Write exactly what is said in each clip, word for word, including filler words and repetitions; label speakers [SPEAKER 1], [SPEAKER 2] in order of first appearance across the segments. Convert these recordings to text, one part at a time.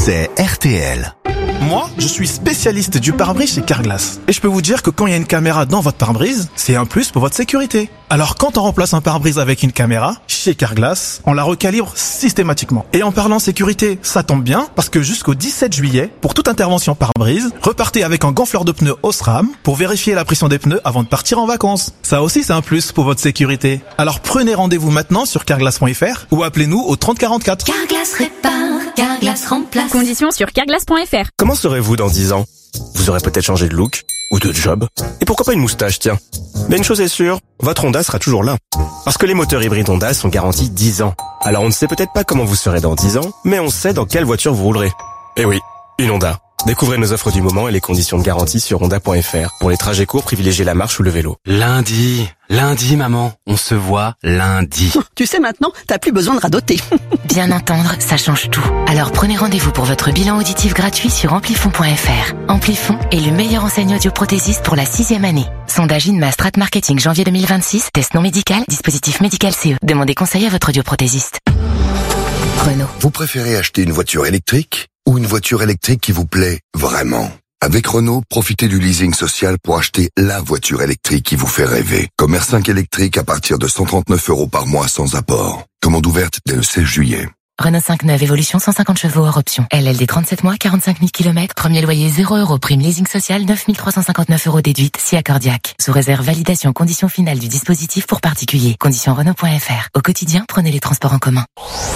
[SPEAKER 1] c'est R T L.
[SPEAKER 2] Moi, je suis spécialiste du pare-brise chez Carglass. Et je peux vous dire que quand il y a une caméra dans votre pare-brise, c'est un plus pour votre sécurité. Alors quand on remplace un pare-brise avec une caméra, chez Carglass, on la recalibre systématiquement. Et en parlant sécurité, ça tombe bien, parce que jusqu'au dix-sept juillet, pour toute intervention pare-brise, repartez avec un gonfleur de pneus Osram pour vérifier la pression des pneus avant de partir en vacances. Ça aussi, c'est un plus pour votre sécurité. Alors prenez rendez-vous maintenant sur carglass point f r ou appelez-nous au trente quarante-quatre.
[SPEAKER 3] Carglass répare, Carglass remplace.
[SPEAKER 4] Conditions sur carglass point f r.
[SPEAKER 5] Comment serez-vous dans dix ans? Vous aurez peut-être changé de look ou de job. Et pourquoi pas une moustache, tiens. Mais une chose est sûre, votre Honda sera toujours là. Parce que les moteurs hybrides Honda sont garantis dix ans. Alors on ne sait peut-être pas comment vous serez dans dix ans, mais on sait dans quelle voiture vous roulerez. Eh oui, une Honda. Découvrez nos offres du moment et les conditions de garantie sur honda point f r. Pour les trajets courts, privilégiez la marche ou le vélo.
[SPEAKER 6] Lundi, lundi maman, on se voit lundi.
[SPEAKER 7] Tu sais maintenant, t'as plus besoin de radoter.
[SPEAKER 3] Bien entendre, ça change tout. Alors prenez rendez-vous pour votre bilan auditif gratuit sur amplifon point f r. Amplifon est le meilleur enseigne audioprothésiste pour la sixième année. Sondage Inma Strat Marketing janvier deux mille vingt-six. Test non médical, dispositif médical C E. Demandez conseil à votre audioprothésiste. Renault.
[SPEAKER 8] Vous préférez acheter une voiture électrique ou une voiture électrique qui vous plaît vraiment? Avec Renault, profitez du leasing social pour acheter la voiture électrique qui vous fait rêver. Comme R cinq électrique à partir de cent trente-neuf euros par mois sans apport. Commande ouverte dès le seize juillet.
[SPEAKER 3] Renault cinq neuf Évolution cent cinquante chevaux hors option. L L D trente-sept mois, quarante-cinq mille kilomètres. Premier loyer zéro euros. Prime leasing social neuf mille trois cent cinquante-neuf euros déduite si accordiaque. Sous réserve validation conditions finales du dispositif pour particuliers. Conditions Renault point f r. Au quotidien, prenez les transports en commun.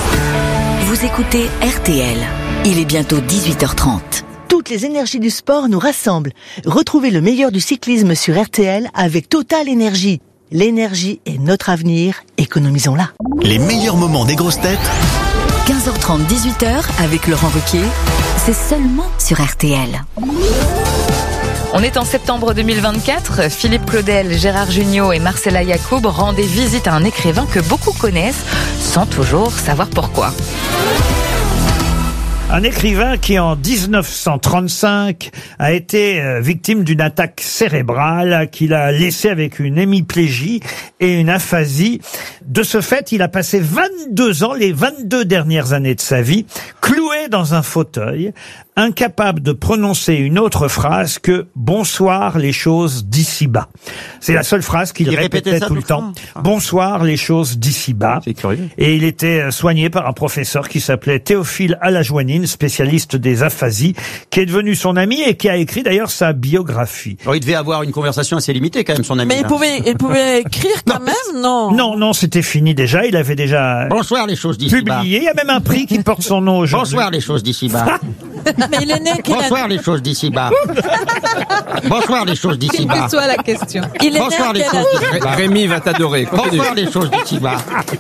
[SPEAKER 9] Vous écoutez R T L. Il est bientôt dix-huit heures trente.
[SPEAKER 10] Toutes les énergies du sport nous rassemblent. Retrouvez le meilleur du cyclisme sur R T L avec Total Énergie. L'énergie est notre avenir, économisons-la.
[SPEAKER 1] Les meilleurs moments des grosses têtes.
[SPEAKER 9] quinze heures trente, dix-huit heures avec Laurent Ruquier. C'est seulement sur R T L.
[SPEAKER 11] On est en septembre deux mille vingt-quatre. Philippe Claudel, Gérard Jugnot et Marcella Yacoub rendaient visite à un écrivain que beaucoup connaissent sans toujours savoir pourquoi.
[SPEAKER 12] Un écrivain qui, en dix-neuf cent trente-cinq, a été euh, victime d'une attaque cérébrale qui l'a laissé avec une hémiplégie et une aphasie. De ce fait, il a passé vingt-deux ans, les vingt-deux dernières années de sa vie, cloué dans un fauteuil, incapable de prononcer une autre phrase que « Bonsoir les choses d'ici-bas ». C'est la seule phrase qu'il répétait tout le temps. « Bonsoir les choses d'ici-bas ». C'est curieux. Et il était soigné par un professeur qui s'appelait Théophile Alajoanine, spécialiste des aphasies, qui est devenu son ami et qui a écrit d'ailleurs sa biographie.
[SPEAKER 13] Alors, il devait avoir une conversation assez limitée quand même, son ami.
[SPEAKER 14] Mais il pouvait, il pouvait écrire quand même, non?
[SPEAKER 12] Non, non, c'était fini déjà. Il avait déjà
[SPEAKER 13] Bonsoir les choses d'ici-bas.
[SPEAKER 12] Publié. Il y a même un prix qui porte son nom aujourd'hui.
[SPEAKER 13] Bonsoir les choses d'ici-bas.
[SPEAKER 14] Mais il est né quelle
[SPEAKER 13] Bonsoir
[SPEAKER 14] année?
[SPEAKER 13] les choses d'ici-bas. Bonsoir les choses d'ici-bas.
[SPEAKER 14] Quelle que soit la question. Il est
[SPEAKER 13] Bonsoir
[SPEAKER 14] né
[SPEAKER 13] les
[SPEAKER 14] à
[SPEAKER 13] choses
[SPEAKER 14] quelle année?
[SPEAKER 13] d'ici-bas.
[SPEAKER 6] Rémi va t'adorer.
[SPEAKER 13] Bonsoir les choses d'ici-bas.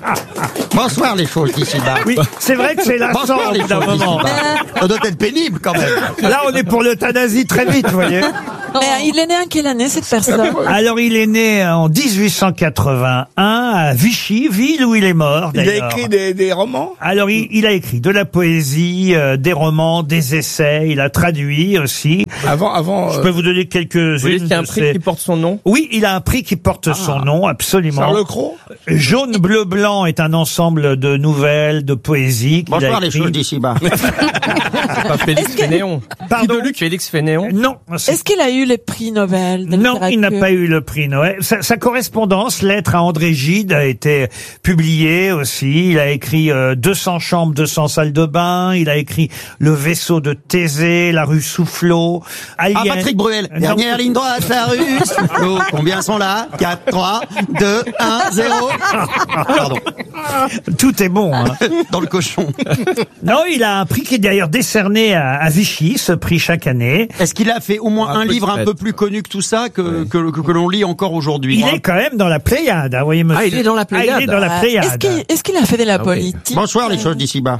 [SPEAKER 13] Bonsoir les choses d'ici-bas.
[SPEAKER 12] Oui, c'est vrai que c'est lassant
[SPEAKER 13] Bonsoir
[SPEAKER 12] au
[SPEAKER 13] les
[SPEAKER 12] bout d'un
[SPEAKER 13] choses
[SPEAKER 12] moment.
[SPEAKER 13] d'ici-bas. Ça doit être pénible quand même.
[SPEAKER 12] Là, on est pour l'euthanasie très vite, vous voyez.
[SPEAKER 14] Mais il est né à quelle année, cette personne?
[SPEAKER 12] Alors, il est né en dix-huit cent quatre-vingt-un à Vichy, ville où il est mort.
[SPEAKER 15] Il a
[SPEAKER 12] d'ailleurs.
[SPEAKER 15] écrit des, des romans?
[SPEAKER 12] Alors, il, il a écrit de la poésie, euh, des romans, des essais. Il a traduit aussi.
[SPEAKER 15] Avant, avant.
[SPEAKER 12] Je peux vous donner quelques-unes.
[SPEAKER 6] Vous dites qu'il y a un prix qui porte son nom?
[SPEAKER 12] Oui, il a un prix qui porte son nom, absolument.
[SPEAKER 15] Charles Cros?
[SPEAKER 12] Jaune, bleu, blanc est un ensemble de nouvelles, de poésie. qu'il a
[SPEAKER 13] Bonsoir les
[SPEAKER 12] écrit.
[SPEAKER 13] choses d'ici-bas.
[SPEAKER 6] C'est pas Félix Fénéon.
[SPEAKER 12] Pardon?
[SPEAKER 6] Guy Deluc, Félix Fénéon?
[SPEAKER 12] Non. c'est-
[SPEAKER 14] Est-ce qu'il a eu les prix Nobel de
[SPEAKER 12] Non, il n'a
[SPEAKER 14] littérature?
[SPEAKER 12] pas eu le prix Nobel. Sa, sa correspondance, lettre à André Gide, a été publiée aussi. Il a écrit euh, deux cents chambres, deux cents salles de bain. Il a écrit Le vaisseau de Thésée, La rue Soufflot.
[SPEAKER 13] Ah,
[SPEAKER 12] Alien-
[SPEAKER 13] Patrick Bruel.
[SPEAKER 12] Non.
[SPEAKER 13] Dernière ligne droite, la rue Soufflot. Combien sont là? quatre, trois, deux, un, zéro. Pardon.
[SPEAKER 12] Tout est bon. Hein.
[SPEAKER 13] Dans le cochon.
[SPEAKER 12] Non, il a un prix qui est d'ailleurs décerné à, à Vichy, ce prix chaque année.
[SPEAKER 13] Est-ce qu'il a fait au moins
[SPEAKER 6] Un
[SPEAKER 13] un
[SPEAKER 6] peu
[SPEAKER 13] livre un
[SPEAKER 6] peut-être.
[SPEAKER 13] peu plus connu que tout ça, que, que, que, que l'on lit encore aujourd'hui?
[SPEAKER 12] Il est quand même dans la Pléiade, hein, voyez monsieur.
[SPEAKER 6] Ah, il est dans la Pléiade.
[SPEAKER 12] Ah, il est dans la
[SPEAKER 14] Ah,
[SPEAKER 12] Pléiade.
[SPEAKER 14] Est-ce qu'il est-ce qu'il a fait de la
[SPEAKER 6] Ah, ok.
[SPEAKER 14] politique?
[SPEAKER 13] Bonsoir les choses d'ici-bas.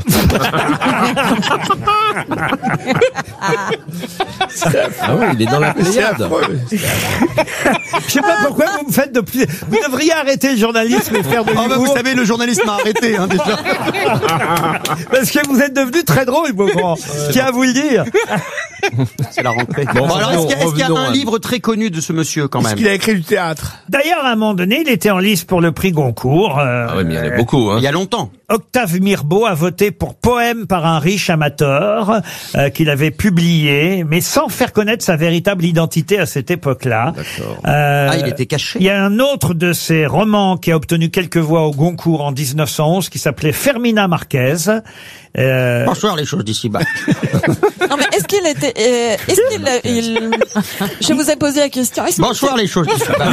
[SPEAKER 6] Ah oui, il est dans la
[SPEAKER 15] C'est
[SPEAKER 6] Pléiade.
[SPEAKER 15] affreux.
[SPEAKER 12] Je sais pas pourquoi vous me faites de plus... Vous devriez arrêter le journalisme et faire de
[SPEAKER 13] Oh, bah,
[SPEAKER 12] l'humour.
[SPEAKER 13] vous savez, le journaliste m'a arrêté, hein, déjà.
[SPEAKER 12] Parce que vous êtes devenu très drôle, Beaugrand. Je tiens à vous le dire.
[SPEAKER 13] C'est la rentrée.
[SPEAKER 4] Bon,
[SPEAKER 13] Bon, alors, est-ce qu'il y a, est-ce qu'il y a
[SPEAKER 4] revenons
[SPEAKER 13] un
[SPEAKER 4] à-
[SPEAKER 13] livre très connu de ce monsieur, quand même?
[SPEAKER 12] Est-ce qu'il a écrit du théâtre? D'ailleurs, à un moment donné, il était en lice pour le prix Goncourt. euh,
[SPEAKER 4] Ah oui, mais il y en a beaucoup, hein.
[SPEAKER 13] Il y a longtemps.
[SPEAKER 12] Octave Mirbeau a voté pour Poème par un riche amateur euh, qu'il avait publié, mais sans faire connaître sa véritable identité à cette époque-là. Euh,
[SPEAKER 13] Ah, il était caché.
[SPEAKER 12] Il y a un autre de ses romans qui a obtenu quelques voix au Goncourt en dix-neuf cent onze qui s'appelait Fermina Marquez. Euh,
[SPEAKER 13] Bonsoir, les choses d'ici-bas.
[SPEAKER 14] Non, mais est-ce qu'il était, euh, est-ce qu'il, il, je vous ai posé la question. Est-ce
[SPEAKER 13] Bonsoir, les choses d'ici-bas.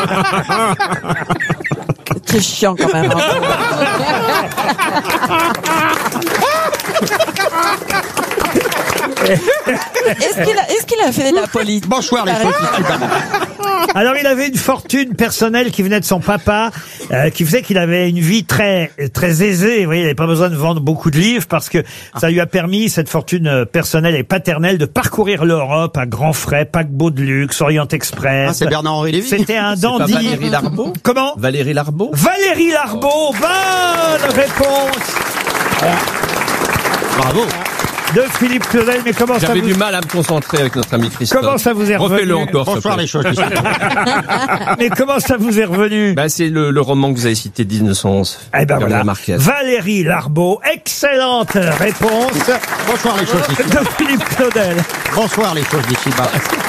[SPEAKER 14] C'est chiant quand même. hein. Est-ce qu'il a, est-ce qu'il a fait de la politique?
[SPEAKER 13] Bonsoir, les choses d'ici-bas.
[SPEAKER 12] Alors, il avait une fortune personnelle qui venait de son papa, euh, qui faisait qu'il avait une vie très très aisée. Vous voyez, il n'avait pas besoin de vendre beaucoup de livres parce que ça lui a permis, cette fortune euh, personnelle et paternelle, de parcourir l'Europe à grands frais, paquebot de luxe, Orient Express.
[SPEAKER 13] Ah, c'est Bernard-Henri Lévy.
[SPEAKER 12] C'était un
[SPEAKER 4] C'est pas
[SPEAKER 12] dandy.
[SPEAKER 4] Valérie Larbaud?
[SPEAKER 12] Comment?
[SPEAKER 4] Valérie Larbaud?
[SPEAKER 12] Valérie Larbaud. Bonne réponse
[SPEAKER 13] Bravo.
[SPEAKER 12] de Philippe Claudel. Mais comment ça
[SPEAKER 4] J'avais
[SPEAKER 12] vous...
[SPEAKER 4] du mal à me concentrer avec notre ami Christophe.
[SPEAKER 12] Comment ça vous est revenu?
[SPEAKER 4] Refais-le encore, s'il te
[SPEAKER 13] Bonsoir,
[SPEAKER 4] plaît.
[SPEAKER 13] les choses d'ici-bas.
[SPEAKER 12] Mais comment ça vous est revenu?
[SPEAKER 4] Ben, c'est le, le roman que vous avez cité, dix-neuf cent onze.
[SPEAKER 12] Eh ben voilà.
[SPEAKER 4] Marquez.
[SPEAKER 12] Valérie Larbaud. Excellente réponse
[SPEAKER 13] Bonsoir, les choses d'ici-bas.
[SPEAKER 12] de Philippe Claudel.
[SPEAKER 13] Bonsoir, les choses d'ici-bas.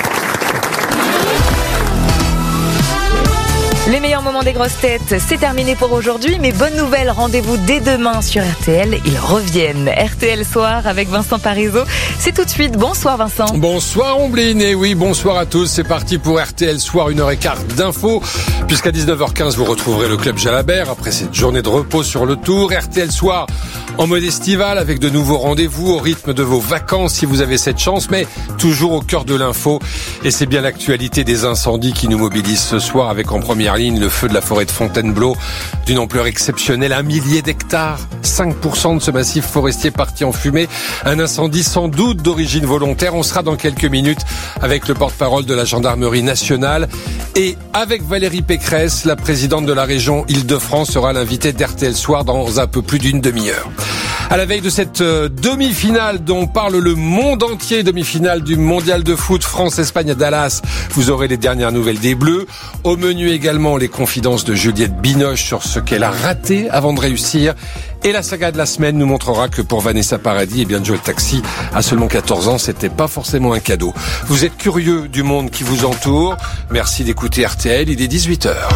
[SPEAKER 11] Les meilleurs moments des grosses têtes, c'est terminé pour aujourd'hui, mais bonne nouvelle, rendez-vous dès demain sur R T L, ils reviennent. R T L Soir avec Vincent Parisot, c'est tout de suite. Bonsoir Vincent.
[SPEAKER 15] Bonsoir Ombline, et oui, bonsoir à tous, c'est parti pour R T L Soir, une heure et quart d'infos, puisqu'à dix-neuf heures quinze vous retrouverez le Club Jalabert, après cette journée de repos sur le tour. R T L Soir en mode estival, avec de nouveaux rendez-vous au rythme de vos vacances si vous avez cette chance, mais toujours au cœur de l'info, et c'est bien l'actualité des incendies qui nous mobilise ce soir, avec en première ligne le feu de la forêt de Fontainebleau d'une ampleur exceptionnelle, un millier d'hectares, cinq pour cent de ce massif forestier parti en fumée, un incendie sans doute d'origine volontaire. On sera dans quelques minutes avec le porte-parole de la gendarmerie nationale et avec Valérie Pécresse, la présidente de la région Île-de-France, sera l'invitée d'R T L Soir dans un peu plus d'une demi-heure. À la veille de cette euh, demi-finale dont parle le monde entier, demi-finale du mondial de foot France-Espagne à Dallas, vous aurez les dernières nouvelles des Bleus. Au menu également les confidences de Juliette Binoche sur ce qu'elle a raté avant de réussir. Et la saga de la semaine nous montrera que pour Vanessa Paradis, eh bien, jouer le taxi à seulement quatorze ans, c'était pas forcément un cadeau. Vous êtes curieux du monde qui vous entoure. Merci d'écouter R T L, il est dix-huit heures.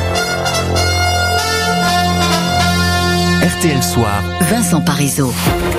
[SPEAKER 1] R T L Soir.
[SPEAKER 9] Vincent Parisot.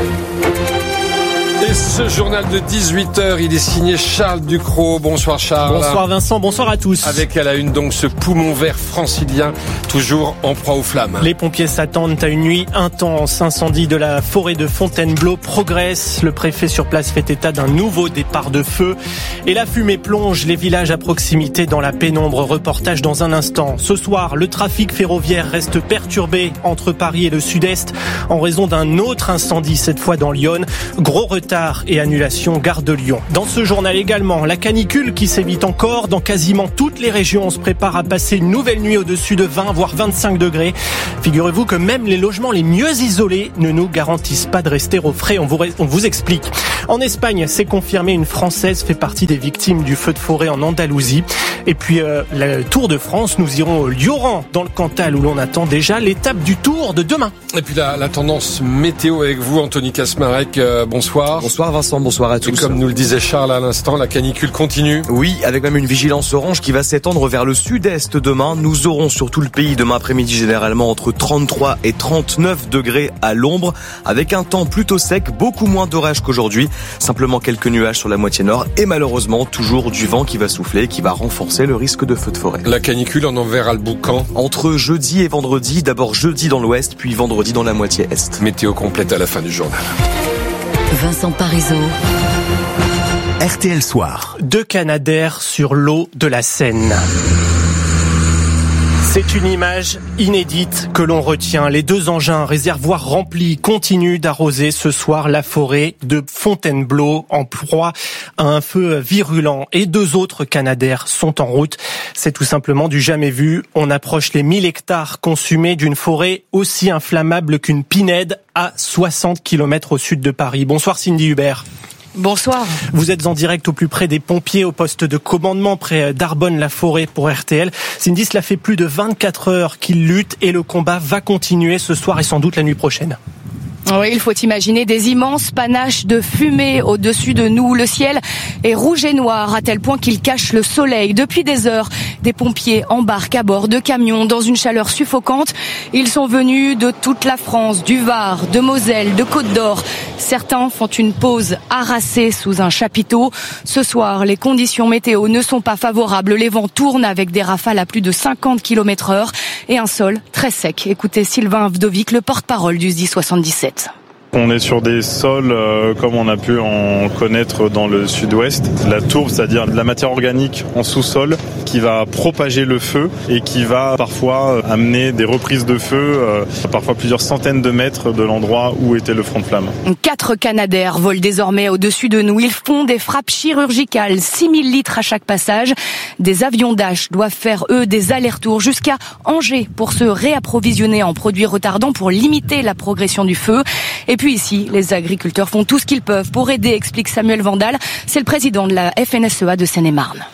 [SPEAKER 15] Et ce journal de dix-huit heures, il est signé Charles Ducrot. Bonsoir Charles.
[SPEAKER 16] Bonsoir Vincent, bonsoir à tous.
[SPEAKER 15] Avec à la une donc ce poumon vert francilien, toujours en proie aux flammes.
[SPEAKER 16] Les pompiers s'attendent à une nuit intense. Incendie de la forêt de Fontainebleau progresse. Le préfet sur place fait état d'un nouveau départ de feu. Et la fumée plonge les villages à proximité dans la pénombre. Reportage dans un instant. Ce soir, le trafic ferroviaire reste perturbé entre Paris et le sud-est en raison d'un autre incendie, cette fois dans Lyon. Gros retard et annulation gare de Lyon. Dans ce journal également, la canicule qui sévit encore dans quasiment toutes les régions. On se prépare à passer une nouvelle nuit au-dessus de vingt voire vingt-cinq degrés. Figurez-vous que même les logements les mieux isolés ne nous garantissent pas de rester au frais. On vous, on vous explique. En Espagne, c'est confirmé, une Française fait partie des victimes du feu de forêt en Andalousie. Et puis euh, le Tour de France, nous irons au Lioran dans le Cantal où l'on attend déjà l'étape du Tour de demain.
[SPEAKER 15] Et puis la, la tendance météo avec vous, Anthony Kasmarek, euh, bonsoir.
[SPEAKER 17] Bonsoir Vincent, bonsoir à tous.
[SPEAKER 15] Et comme nous le disait Charles à l'instant, la canicule continue.
[SPEAKER 17] Oui, avec même une vigilance orange qui va s'étendre vers le sud-est demain. Nous aurons sur tout le pays demain après-midi généralement entre trente-trois et trente-neuf degrés à l'ombre, avec un temps plutôt sec, beaucoup moins d'orage qu'aujourd'hui. Simplement quelques nuages sur la moitié nord et malheureusement toujours du vent qui va souffler, qui va renforcer le risque de feu de forêt.
[SPEAKER 15] La canicule en enverra le boucan.
[SPEAKER 17] Entre jeudi et vendredi, d'abord jeudi dans l'ouest, puis vendredi dans la moitié est.
[SPEAKER 15] Météo complète à la fin du journal.
[SPEAKER 9] Vincent Parisot.
[SPEAKER 1] R T L Soir.
[SPEAKER 16] Deux Canadair sur l'eau de la Seine. C'est une image inédite que l'on retient. Les deux engins, réservoirs remplis, continuent d'arroser ce soir la forêt de Fontainebleau en proie à un feu virulent. Et deux autres Canadair sont en route. C'est tout simplement du jamais vu. On approche les mille hectares consumés d'une forêt aussi inflammable qu'une pinède à soixante kilomètres au sud de Paris. Bonsoir Cindy Hubert.
[SPEAKER 11] Bonsoir.
[SPEAKER 16] Vous êtes en direct au plus près des pompiers au poste de commandement près d'Arbonne-la-Forêt pour R T L. Cindy, cela fait plus de vingt-quatre heures qu'ils luttent et le combat va continuer ce soir et sans doute la nuit prochaine.
[SPEAKER 11] Oui, il faut imaginer des immenses panaches de fumée au-dessus de nous. Le ciel est rouge et noir à tel point qu'il cache le soleil. Depuis des heures, des pompiers embarquent à bord de camions dans une chaleur suffocante. Ils sont venus de toute la France, du Var, de Moselle, de Côte-d'Or. Certains font une pause harassée sous un chapiteau. Ce soir, les conditions météo ne sont pas favorables. Les vents tournent avec des rafales à plus de cinquante kilomètres heure et un sol très sec. Écoutez Sylvain Vdovic, le porte-parole du S D I soixante-dix-sept.
[SPEAKER 18] On est sur des sols euh, comme on a pu en connaître dans le sud-ouest. La tourbe, c'est-à-dire de la matière organique en sous-sol qui va propager le feu et qui va parfois amener des reprises de feu, euh, parfois plusieurs centaines de mètres de l'endroit où était le front de flamme.
[SPEAKER 11] Quatre Canadair volent désormais au-dessus de nous. Ils font des frappes chirurgicales, six mille litres à chaque passage. Des avions Dash doivent faire, eux, des allers-retours jusqu'à Angers pour se réapprovisionner en produits retardants pour limiter la progression du feu. Et puis ici, les agriculteurs font tout ce qu'ils peuvent pour aider, explique Samuel Vandal. C'est le président de la F N S E A de Seine-et-Marne.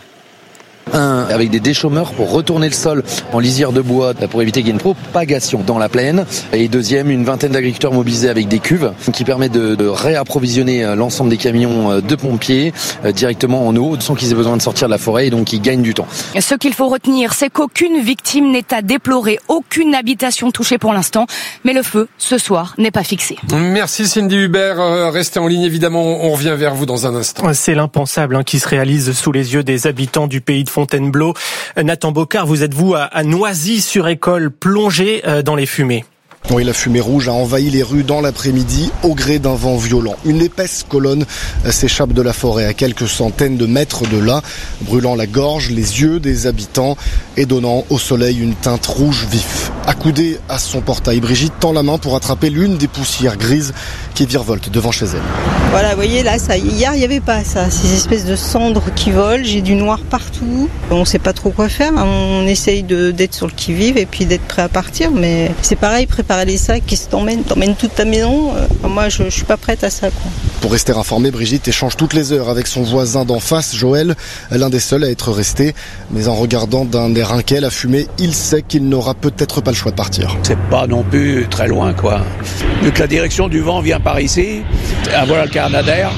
[SPEAKER 19] Un, avec des déchômeurs pour retourner le sol en lisière de bois pour éviter qu'il y ait une propagation dans la plaine. Et deuxième, une vingtaine d'agriculteurs mobilisés avec des cuves qui permettent de, de réapprovisionner l'ensemble des camions de pompiers directement en eau sans qu'ils aient besoin de sortir de la forêt et donc ils gagnent du temps.
[SPEAKER 11] Ce qu'il faut retenir, c'est qu'aucune victime n'est à déplorer, aucune habitation touchée pour l'instant. Mais le feu, ce soir, n'est pas fixé.
[SPEAKER 15] Merci Cindy Hubert. Restez en ligne évidemment, on revient vers vous dans un instant.
[SPEAKER 16] C'est l'impensable hein, qui se réalise sous les yeux des habitants du pays de Fontainebleau. Nathan Bocard, vous êtes vous à Noisy-sur-École, plongé dans les fumées.
[SPEAKER 20] Oui, la fumée rouge a envahi les rues dans l'après-midi au gré d'un vent violent. Une épaisse colonne s'échappe de la forêt à quelques centaines de mètres de là, brûlant la gorge, les yeux des habitants et donnant au soleil une teinte rouge vif. Accoudée à son portail, Brigitte tend la main pour attraper l'une des poussières grises qui virevoltent devant chez elle.
[SPEAKER 21] Voilà, vous voyez là, ça, hier il n'y avait pas ça, ces espèces de cendres qui volent, j'ai du noir partout. On ne sait pas trop quoi faire, on essaye de, d'être sur le qui-vive et puis d'être prêt à partir, mais c'est pareil, préparer les sacs qui t'emmènent, t'emmènent toute ta maison. Euh, moi, je, je suis pas prête à ça, quoi.
[SPEAKER 20] Pour rester informée, Brigitte échange toutes les heures avec son voisin d'en face, Joël, l'un des seuls à être resté. Mais en regardant d'un air inquiet la fumée, il sait qu'il n'aura peut-être pas le choix de partir.
[SPEAKER 22] C'est pas non plus très loin, quoi. Vu que la direction du vent vient par ici, ah, voilà le Canadair.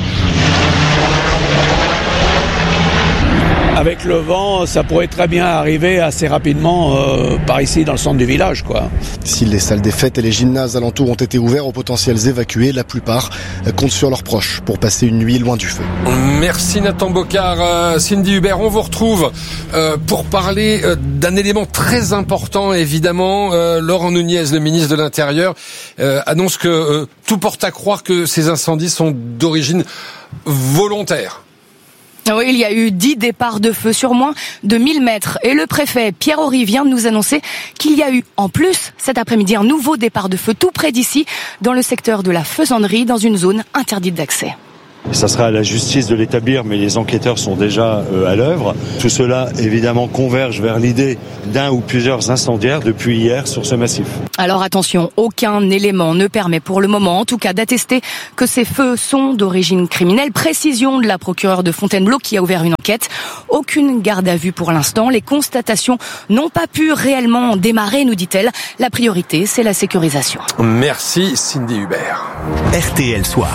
[SPEAKER 22] Avec le vent, ça pourrait très bien arriver assez rapidement euh, par ici, dans le centre du village, quoi.
[SPEAKER 20] Si les salles des fêtes et les gymnases alentours ont été ouverts aux potentiels évacués, la plupart comptent sur leurs proches pour passer une nuit loin du feu.
[SPEAKER 15] Merci Nathan Bocard. Euh, Cindy Hubert, on vous retrouve euh, pour parler euh, d'un élément très important, évidemment. Euh, Laurent Nunez, le ministre de l'Intérieur, euh, annonce que euh, tout porte à croire que ces incendies sont d'origine volontaire.
[SPEAKER 11] Oui, il y a eu dix départs de feu sur moins de mille mètres. Et le préfet Pierre Horry vient de nous annoncer qu'il y a eu, en plus, cet après-midi, un nouveau départ de feu tout près d'ici, dans le secteur de la Faisanderie, dans une zone interdite d'accès.
[SPEAKER 23] Et ça sera à la justice de l'établir, mais les enquêteurs sont déjà euh, à l'œuvre. Tout cela, évidemment, converge vers l'idée d'un ou plusieurs incendiaires depuis hier sur ce massif.
[SPEAKER 11] Alors attention, aucun élément ne permet pour le moment, en tout cas, d'attester que ces feux sont d'origine criminelle. Précision de la procureure de Fontainebleau qui a ouvert une enquête. Aucune garde à vue pour l'instant. Les constatations n'ont pas pu réellement démarrer, nous dit-elle. La priorité, c'est la sécurisation.
[SPEAKER 15] Merci Cindy Hubert.
[SPEAKER 1] R T L Soir.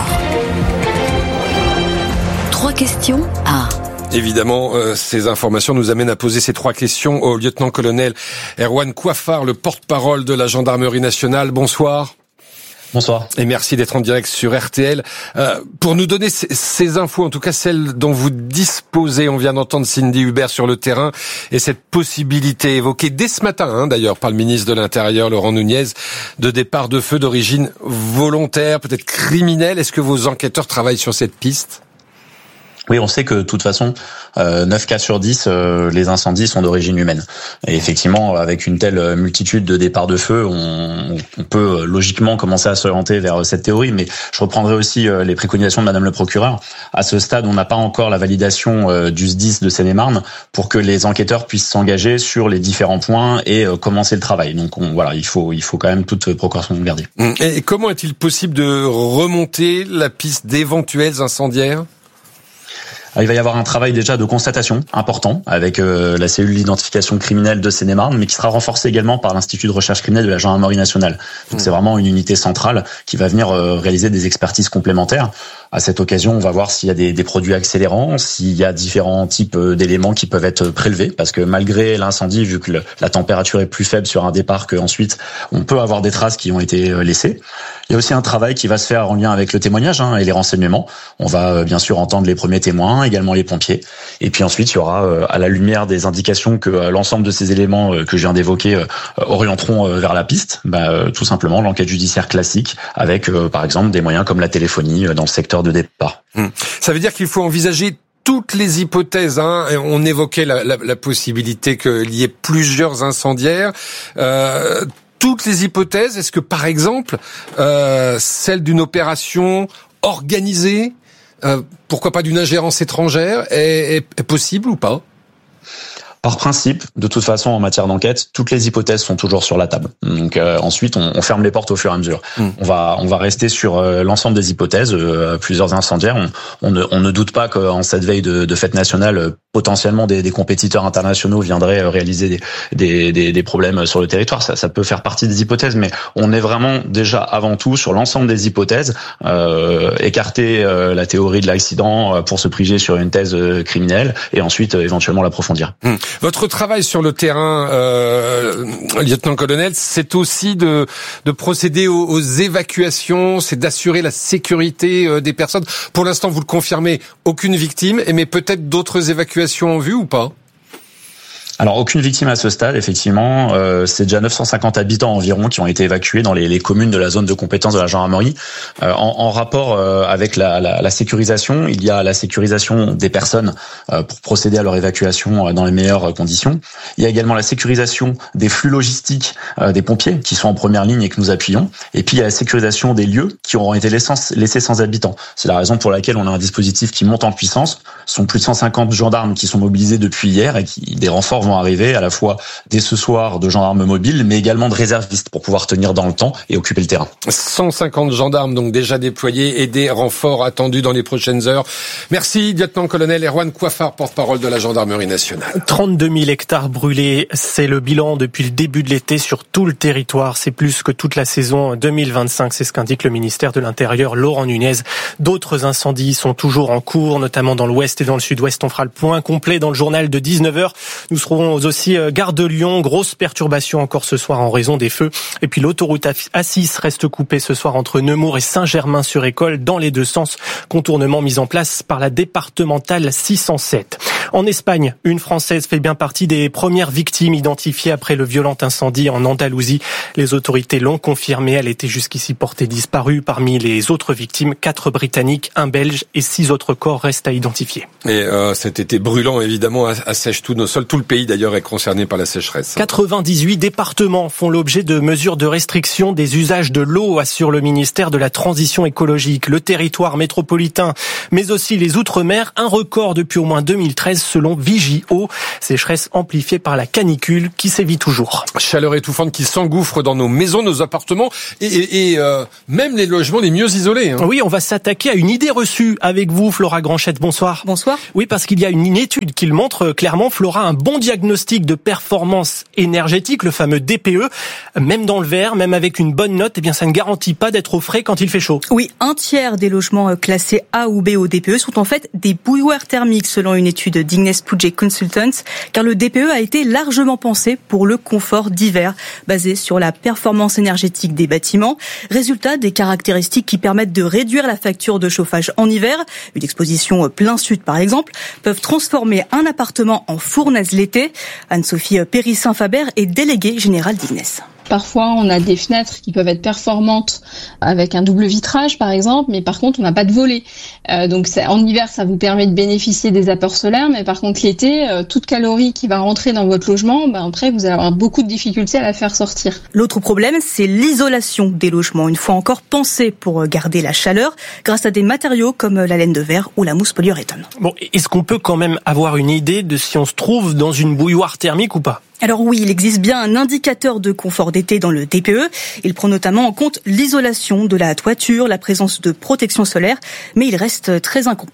[SPEAKER 9] Trois questions à...
[SPEAKER 15] Évidemment, euh, ces informations nous amènent à poser ces trois questions au lieutenant-colonel Erwan Kouafar, le porte-parole de la Gendarmerie nationale. Bonsoir.
[SPEAKER 24] Bonsoir.
[SPEAKER 15] Et merci d'être en direct sur R T L. Euh, pour nous donner ces, ces infos, en tout cas celles dont vous disposez, on vient d'entendre Cindy Hubert sur le terrain, et cette possibilité évoquée dès ce matin, hein, d'ailleurs, par le ministre de l'Intérieur, Laurent Nunez, de départ de feu d'origine volontaire, peut-être criminelle. Est-ce que vos enquêteurs travaillent sur cette piste ?
[SPEAKER 24] Oui, on sait que de toute façon, euh, neuf cas sur dix, euh, les incendies sont d'origine humaine. Et effectivement, avec une telle multitude de départs de feu, on, on peut logiquement commencer à s'orienter vers cette théorie. Mais je reprendrai aussi euh, les préconisations de Madame le procureur. À ce stade, on n'a pas encore la validation euh, du S D I S de Seine-et-Marne pour que les enquêteurs puissent s'engager sur les différents points et euh, commencer le travail. Donc on, voilà, il faut, il faut quand même toute précaution garder.
[SPEAKER 15] Et comment est-il possible de remonter la piste d'éventuels incendiaires ?
[SPEAKER 24] Alors, il va y avoir un travail déjà de constatation important avec euh, la cellule d'identification criminelle de Seine-et-Marne, mais qui sera renforcé également par l'Institut de recherche criminelle de la gendarmerie nationale. Donc mmh. c'est vraiment une unité centrale qui va venir euh, réaliser des expertises complémentaires. À cette occasion, on va voir s'il y a des, des produits accélérants, s'il y a différents types d'éléments qui peuvent être prélevés, parce que malgré l'incendie, vu que le, la température est plus faible sur un départ qu'ensuite, on peut avoir des traces qui ont été laissées. Il y a aussi un travail qui va se faire en lien avec le témoignage hein, et les renseignements. On va bien sûr entendre les premiers témoins, également les pompiers. Et puis ensuite, il y aura, à la lumière des indications que l'ensemble de ces éléments que je viens d'évoquer orienteront vers la piste, bah, tout simplement l'enquête judiciaire classique avec, par exemple, des moyens comme la téléphonie dans le secteur de départ.
[SPEAKER 15] Hum. Ça veut dire qu'il faut envisager toutes les hypothèses. Hein. On évoquait la, la, la possibilité qu'il y ait plusieurs incendiaires. Euh, toutes les hypothèses, est-ce que par exemple, euh, celle d'une opération organisée, euh, pourquoi pas d'une ingérence étrangère, est, est, est possible ou pas ?
[SPEAKER 24] Par principe, de toute façon, en matière d'enquête, toutes les hypothèses sont toujours sur la table. Donc euh, ensuite, on, on ferme les portes au fur et à mesure. Mmh. On va, on va rester sur euh, l'ensemble des hypothèses, euh, plusieurs incendiaires. On, on, ne, on ne doute pas qu'en cette veille de, de fête nationale, euh, potentiellement des, des compétiteurs internationaux viendraient euh, réaliser des, des, des, des problèmes sur le territoire. Ça, ça peut faire partie des hypothèses, mais on est vraiment déjà avant tout sur l'ensemble des hypothèses, euh, écarter euh, la théorie de l'accident euh, pour se priger sur une thèse euh, criminelle et ensuite euh, éventuellement l'approfondir.
[SPEAKER 15] Mmh. Votre travail sur le terrain, euh, lieutenant-colonel, c'est aussi de, de procéder aux, aux évacuations, c'est d'assurer la sécurité euh, des personnes. Pour l'instant, vous le confirmez, aucune victime, mais peut-être d'autres évacuations en vue ou pas ?
[SPEAKER 24] Alors, aucune victime à ce stade, effectivement. Euh, c'est déjà neuf cent cinquante habitants environ qui ont été évacués dans les, les communes de la zone de compétence de la gendarmerie. Euh, en, en rapport euh, avec la, la, la sécurisation, il y a la sécurisation des personnes euh, pour procéder à leur évacuation euh, dans les meilleures conditions. Il y a également la sécurisation des flux logistiques euh, des pompiers qui sont en première ligne et que nous appuyons. Et puis, il y a la sécurisation des lieux qui auront été laissés sans habitants. C'est la raison pour laquelle on a un dispositif qui monte en puissance. Ce sont plus de cent cinquante gendarmes qui sont mobilisés depuis hier et qui des renforts vont arriver à la fois dès ce soir de gendarmes mobiles, mais également de réservistes pour pouvoir tenir dans le temps et occuper le terrain.
[SPEAKER 15] cent cinquante gendarmes donc déjà déployés et des renforts attendus dans les prochaines heures. Merci, lieutenant-colonel Erwan Coiffard, porte-parole de la gendarmerie nationale.
[SPEAKER 16] trente-deux mille hectares brûlés, c'est le bilan depuis le début de l'été sur tout le territoire. C'est plus que toute la saison deux mille vingt-cinq, c'est ce qu'indique le ministère de l'Intérieur, Laurent Nunez. D'autres incendies sont toujours en cours, notamment dans l'ouest et dans le sud-ouest. On fera le point complet dans le journal de dix-neuf heures. Nous serons aussi gare de Lyon, grosse perturbation encore ce soir en raison des feux. Et puis l'autoroute A six reste coupée ce soir entre Nemours et Saint-Germain-sur-École dans les deux sens. Contournement mis en place par la départementale six cent sept. En Espagne, une Française fait bien partie des premières victimes identifiées après le violent incendie en Andalousie. Les autorités l'ont confirmé, elle était jusqu'ici portée disparue. Parmi les autres victimes, quatre Britanniques, un Belge et six autres corps restent à identifier.
[SPEAKER 15] Et euh, cet été brûlant, évidemment, assèche tous nos sols. Tout le pays, d'ailleurs, est concerné par la sécheresse.
[SPEAKER 16] quatre-vingt-dix-huit départements font l'objet de mesures de restriction des usages de l'eau, assure le ministère de la Transition écologique. Le territoire métropolitain, mais aussi les Outre-mer, un record depuis au moins deux mille treize selon Vigio. Sécheresse amplifiée par la canicule qui sévit toujours.
[SPEAKER 15] Chaleur étouffante qui s'engouffre dans nos maisons, nos appartements et, et, et euh, même les logements les mieux isolés. Hein.
[SPEAKER 16] Oui, on va s'attaquer à une idée reçue avec vous, Flora Granchette. Bonsoir.
[SPEAKER 2] Bonsoir.
[SPEAKER 16] Oui, parce qu'il y a une étude qui le montre clairement. Flora, un bon diagnostic de performance énergétique, le fameux D P E, même dans le vert, même avec une bonne note, eh bien ça ne garantit pas d'être au frais quand il fait chaud.
[SPEAKER 2] Oui, un tiers des logements classés A ou B au D P E sont en fait des bouilloires thermiques selon une étude d'Ignes Puget Consultants, car le D P E a été largement pensé pour le confort d'hiver, basé sur la performance énergétique des bâtiments. Résultat, des caractéristiques qui permettent de réduire la facture de chauffage en hiver. Une exposition plein sud par exemple, peuvent transformer un appartement en fournaise l'été. Anne-Sophie Péry-Saint-Faber est déléguée générale d'Ignes.
[SPEAKER 5] Parfois, on a des fenêtres qui peuvent être performantes avec un double vitrage, par exemple, mais par contre, on n'a pas de volet. Euh, donc, ça, en hiver, ça vous permet de bénéficier des apports solaires, mais par contre, l'été, euh, toute calorie qui va rentrer dans votre logement, ben, après, vous allez avoir beaucoup de difficultés à la faire sortir.
[SPEAKER 2] L'autre problème, c'est l'isolation des logements. Une fois encore pensé pour garder la chaleur, grâce à des matériaux comme la laine de verre ou la mousse polyuréthane.
[SPEAKER 16] Bon, est-ce qu'on peut quand même avoir une idée de si on se trouve dans une bouilloire thermique ou pas ?
[SPEAKER 2] Alors oui, il existe bien un indicateur de confort d'été dans le D P E. Il prend notamment en compte l'isolation de la toiture, la présence de protection solaire, mais il reste très incomplet.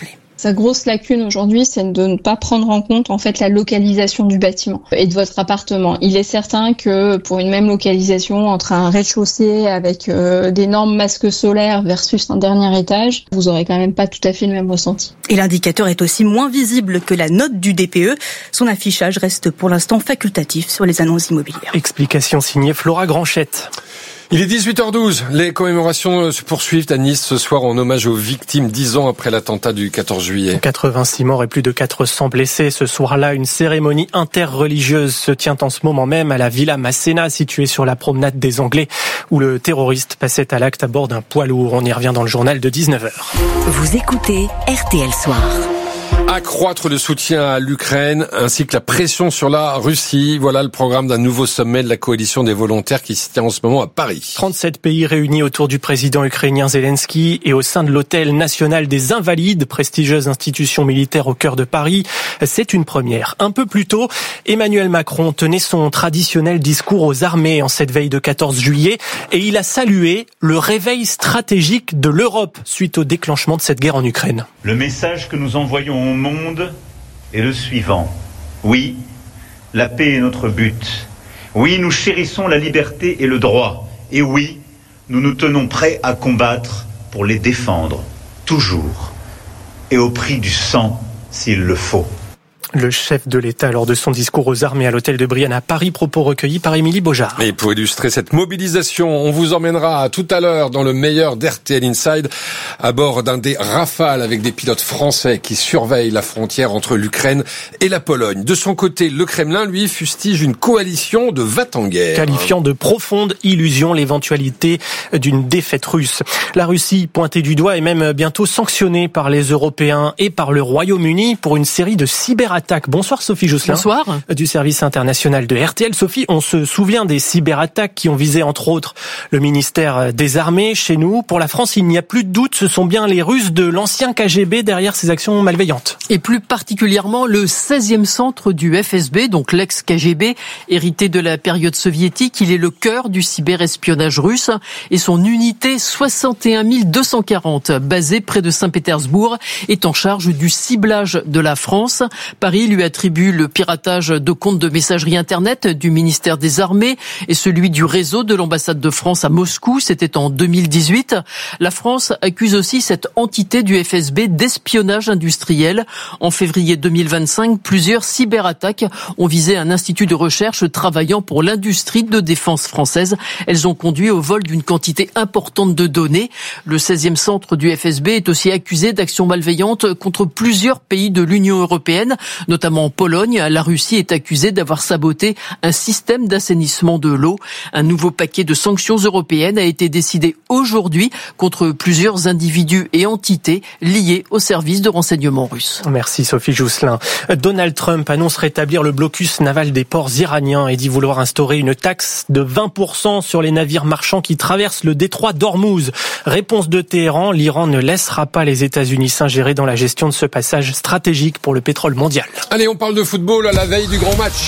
[SPEAKER 5] Sa grosse lacune aujourd'hui, c'est de ne pas prendre en compte en fait la localisation du bâtiment et de votre appartement. Il est certain que pour une même localisation entre un rez-de-chaussée avec euh, d'énormes masques solaires versus un dernier étage, vous aurez quand même pas tout à fait le même ressenti.
[SPEAKER 2] Et l'indicateur est aussi moins visible que la note du D P E. Son affichage reste pour l'instant facultatif sur les annonces immobilières.
[SPEAKER 16] Explication signée Flora Granchette.
[SPEAKER 15] Il est dix-huit heures douze. Les commémorations se poursuivent à Nice ce soir en hommage aux victimes dix ans après l'attentat du quatorze juillet.
[SPEAKER 16] quatre-vingt-six morts et plus de quatre cents blessés. Ce soir-là, une cérémonie interreligieuse se tient en ce moment même à la Villa Masséna, située sur la promenade des Anglais, où le terroriste passait à l'acte à bord d'un poids lourd. On y revient dans le journal de dix-neuf heures.
[SPEAKER 9] Vous écoutez R T L Soir.
[SPEAKER 15] Accroître le soutien à l'Ukraine ainsi que la pression sur la Russie. Voilà le programme d'un nouveau sommet de la coalition des volontaires qui se tient en ce moment à Paris.
[SPEAKER 16] trente-sept pays réunis autour du président ukrainien Zelensky et au sein de l'Hôtel National des Invalides, prestigieuse institution militaire au cœur de Paris. C'est une première. Un peu plus tôt, Emmanuel Macron tenait son traditionnel discours aux armées en cette veille de quatorze juillet et il a salué le réveil stratégique de l'Europe suite au déclenchement de cette guerre en Ukraine.
[SPEAKER 3] Le message que nous envoyons au monde est le suivant. Oui, la paix est notre but. Oui, nous chérissons la liberté et le droit. Et oui, nous nous tenons prêts à combattre pour les défendre, toujours, et au prix du sang s'il le faut.
[SPEAKER 16] Le chef de l'État lors de son discours aux armées à l'hôtel de Brienne à Paris, propos recueillis par Émilie Beaujard.
[SPEAKER 15] Et pour illustrer cette mobilisation, on vous emmènera tout à l'heure dans le meilleur d'R T L Inside à bord d'un des Rafales avec des pilotes français qui surveillent la frontière entre l'Ukraine et la Pologne. De son côté, le Kremlin, lui, fustige une coalition de va-t-en-guerre.
[SPEAKER 16] Qualifiant de profonde illusion l'éventualité d'une défaite russe. La Russie, pointée du doigt, est même bientôt sanctionnée par les Européens et par le Royaume-Uni pour une série de cyberattaques. Bonsoir Sophie Jousselin.
[SPEAKER 7] Bonsoir.
[SPEAKER 16] Du service international de R T L. Sophie, on se souvient des cyberattaques qui ont visé entre autres le ministère des Armées chez nous. Pour la France, il n'y a plus de doute, ce sont bien les Russes de l'ancien K G B derrière ces actions malveillantes.
[SPEAKER 7] Et plus particulièrement le seizième centre du F S B, donc l'ex-K G B, hérité de la période soviétique. Il est le cœur du cyberespionnage russe et son unité soixante et un mille deux cent quarante, basée près de Saint-Pétersbourg, est en charge du ciblage de la France. Paris lui attribue le piratage de comptes de messagerie Internet du ministère des Armées et celui du réseau de l'ambassade de France à Moscou. C'était en deux mille dix-huit. La France accuse aussi cette entité du F S B d'espionnage industriel. En février deux mille vingt-cinq, plusieurs cyberattaques ont visé un institut de recherche travaillant pour l'industrie de défense française. Elles ont conduit au vol d'une quantité importante de données. Le seizième centre du F S B est aussi accusé d'actions malveillantes contre plusieurs pays de l'Union européenne, notamment en Pologne. La Russie est accusée d'avoir saboté un système d'assainissement de l'eau. Un nouveau paquet de sanctions européennes a été décidé aujourd'hui contre plusieurs individus et entités liés aux services de renseignement russes.
[SPEAKER 16] Merci Sophie Jousselin. Donald Trump annonce rétablir le blocus naval des ports iraniens et dit vouloir instaurer une taxe de vingt pour cent sur les navires marchands qui traversent le détroit d'Ormuz. Réponse de Téhéran, l'Iran ne laissera pas les États-Unis s'ingérer dans la gestion de ce passage stratégique pour le pétrole mondial.
[SPEAKER 15] Allez, on parle de football à la veille du grand match.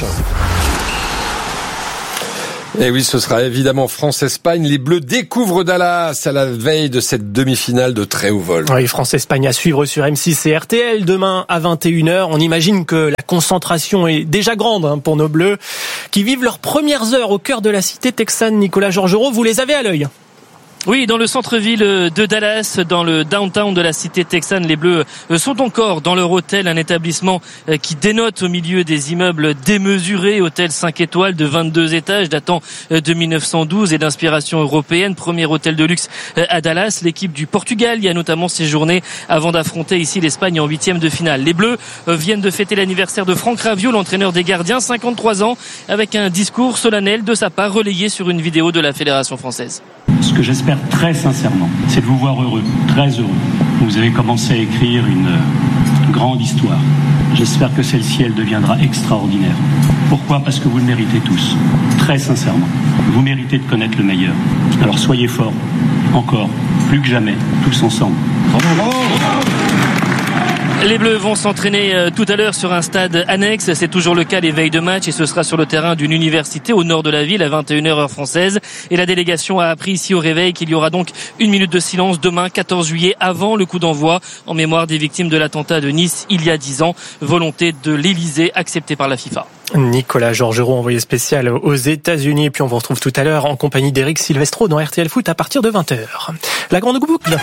[SPEAKER 15] Et oui, ce sera évidemment France-Espagne. Les Bleus découvrent Dallas à la veille de cette demi-finale de très haut vol.
[SPEAKER 16] Oui, France-Espagne à suivre sur M six et R T L demain à vingt et une heures. On imagine que la concentration est déjà grande pour nos Bleus qui vivent leurs premières heures au cœur de la cité texane. Nicolas Georgerot, vous les avez à l'œil.
[SPEAKER 8] Oui, dans le centre-ville de Dallas, dans le downtown de la cité texane, les Bleus sont encore dans leur hôtel, un établissement qui dénote au milieu des immeubles démesurés, hôtel cinq étoiles de vingt-deux étages datant de mille neuf cent douze et d'inspiration européenne, premier hôtel de luxe à Dallas. L'équipe du Portugal y a notamment séjourné avant d'affronter ici l'Espagne en huitième de finale. Les Bleus viennent de fêter l'anniversaire de Franck Raviot, l'entraîneur des gardiens, cinquante-trois ans, avec un discours solennel de sa part relayé sur une vidéo de la Fédération française.
[SPEAKER 10] Ce que j'espère très sincèrement, c'est de vous voir heureux, très heureux. Vous avez commencé à écrire une grande histoire. J'espère que celle-ci, elle deviendra extraordinaire. Pourquoi ? Parce que vous le méritez tous, très sincèrement. Vous méritez de connaître le meilleur. Alors soyez forts, encore, plus que jamais, tous ensemble. Bravo, bravo.
[SPEAKER 8] Les Bleus vont s'entraîner euh, tout à l'heure sur un stade annexe. C'est toujours le cas les veilles de match et ce sera sur le terrain d'une université au nord de la ville à vingt et une heures heure française. Et la délégation a appris ici au réveil qu'il y aura donc une minute de silence demain quatorze juillet avant le coup d'envoi en mémoire des victimes de l'attentat de Nice il y a dix ans. Volonté de l'Elysée acceptée par la FIFA.
[SPEAKER 16] Nicolas Georgerot, envoyé spécial aux États-Unis. Et puis on vous retrouve tout à l'heure en compagnie d'Éric Silvestro dans R T L Foot à partir de vingt heures. La grande boucle.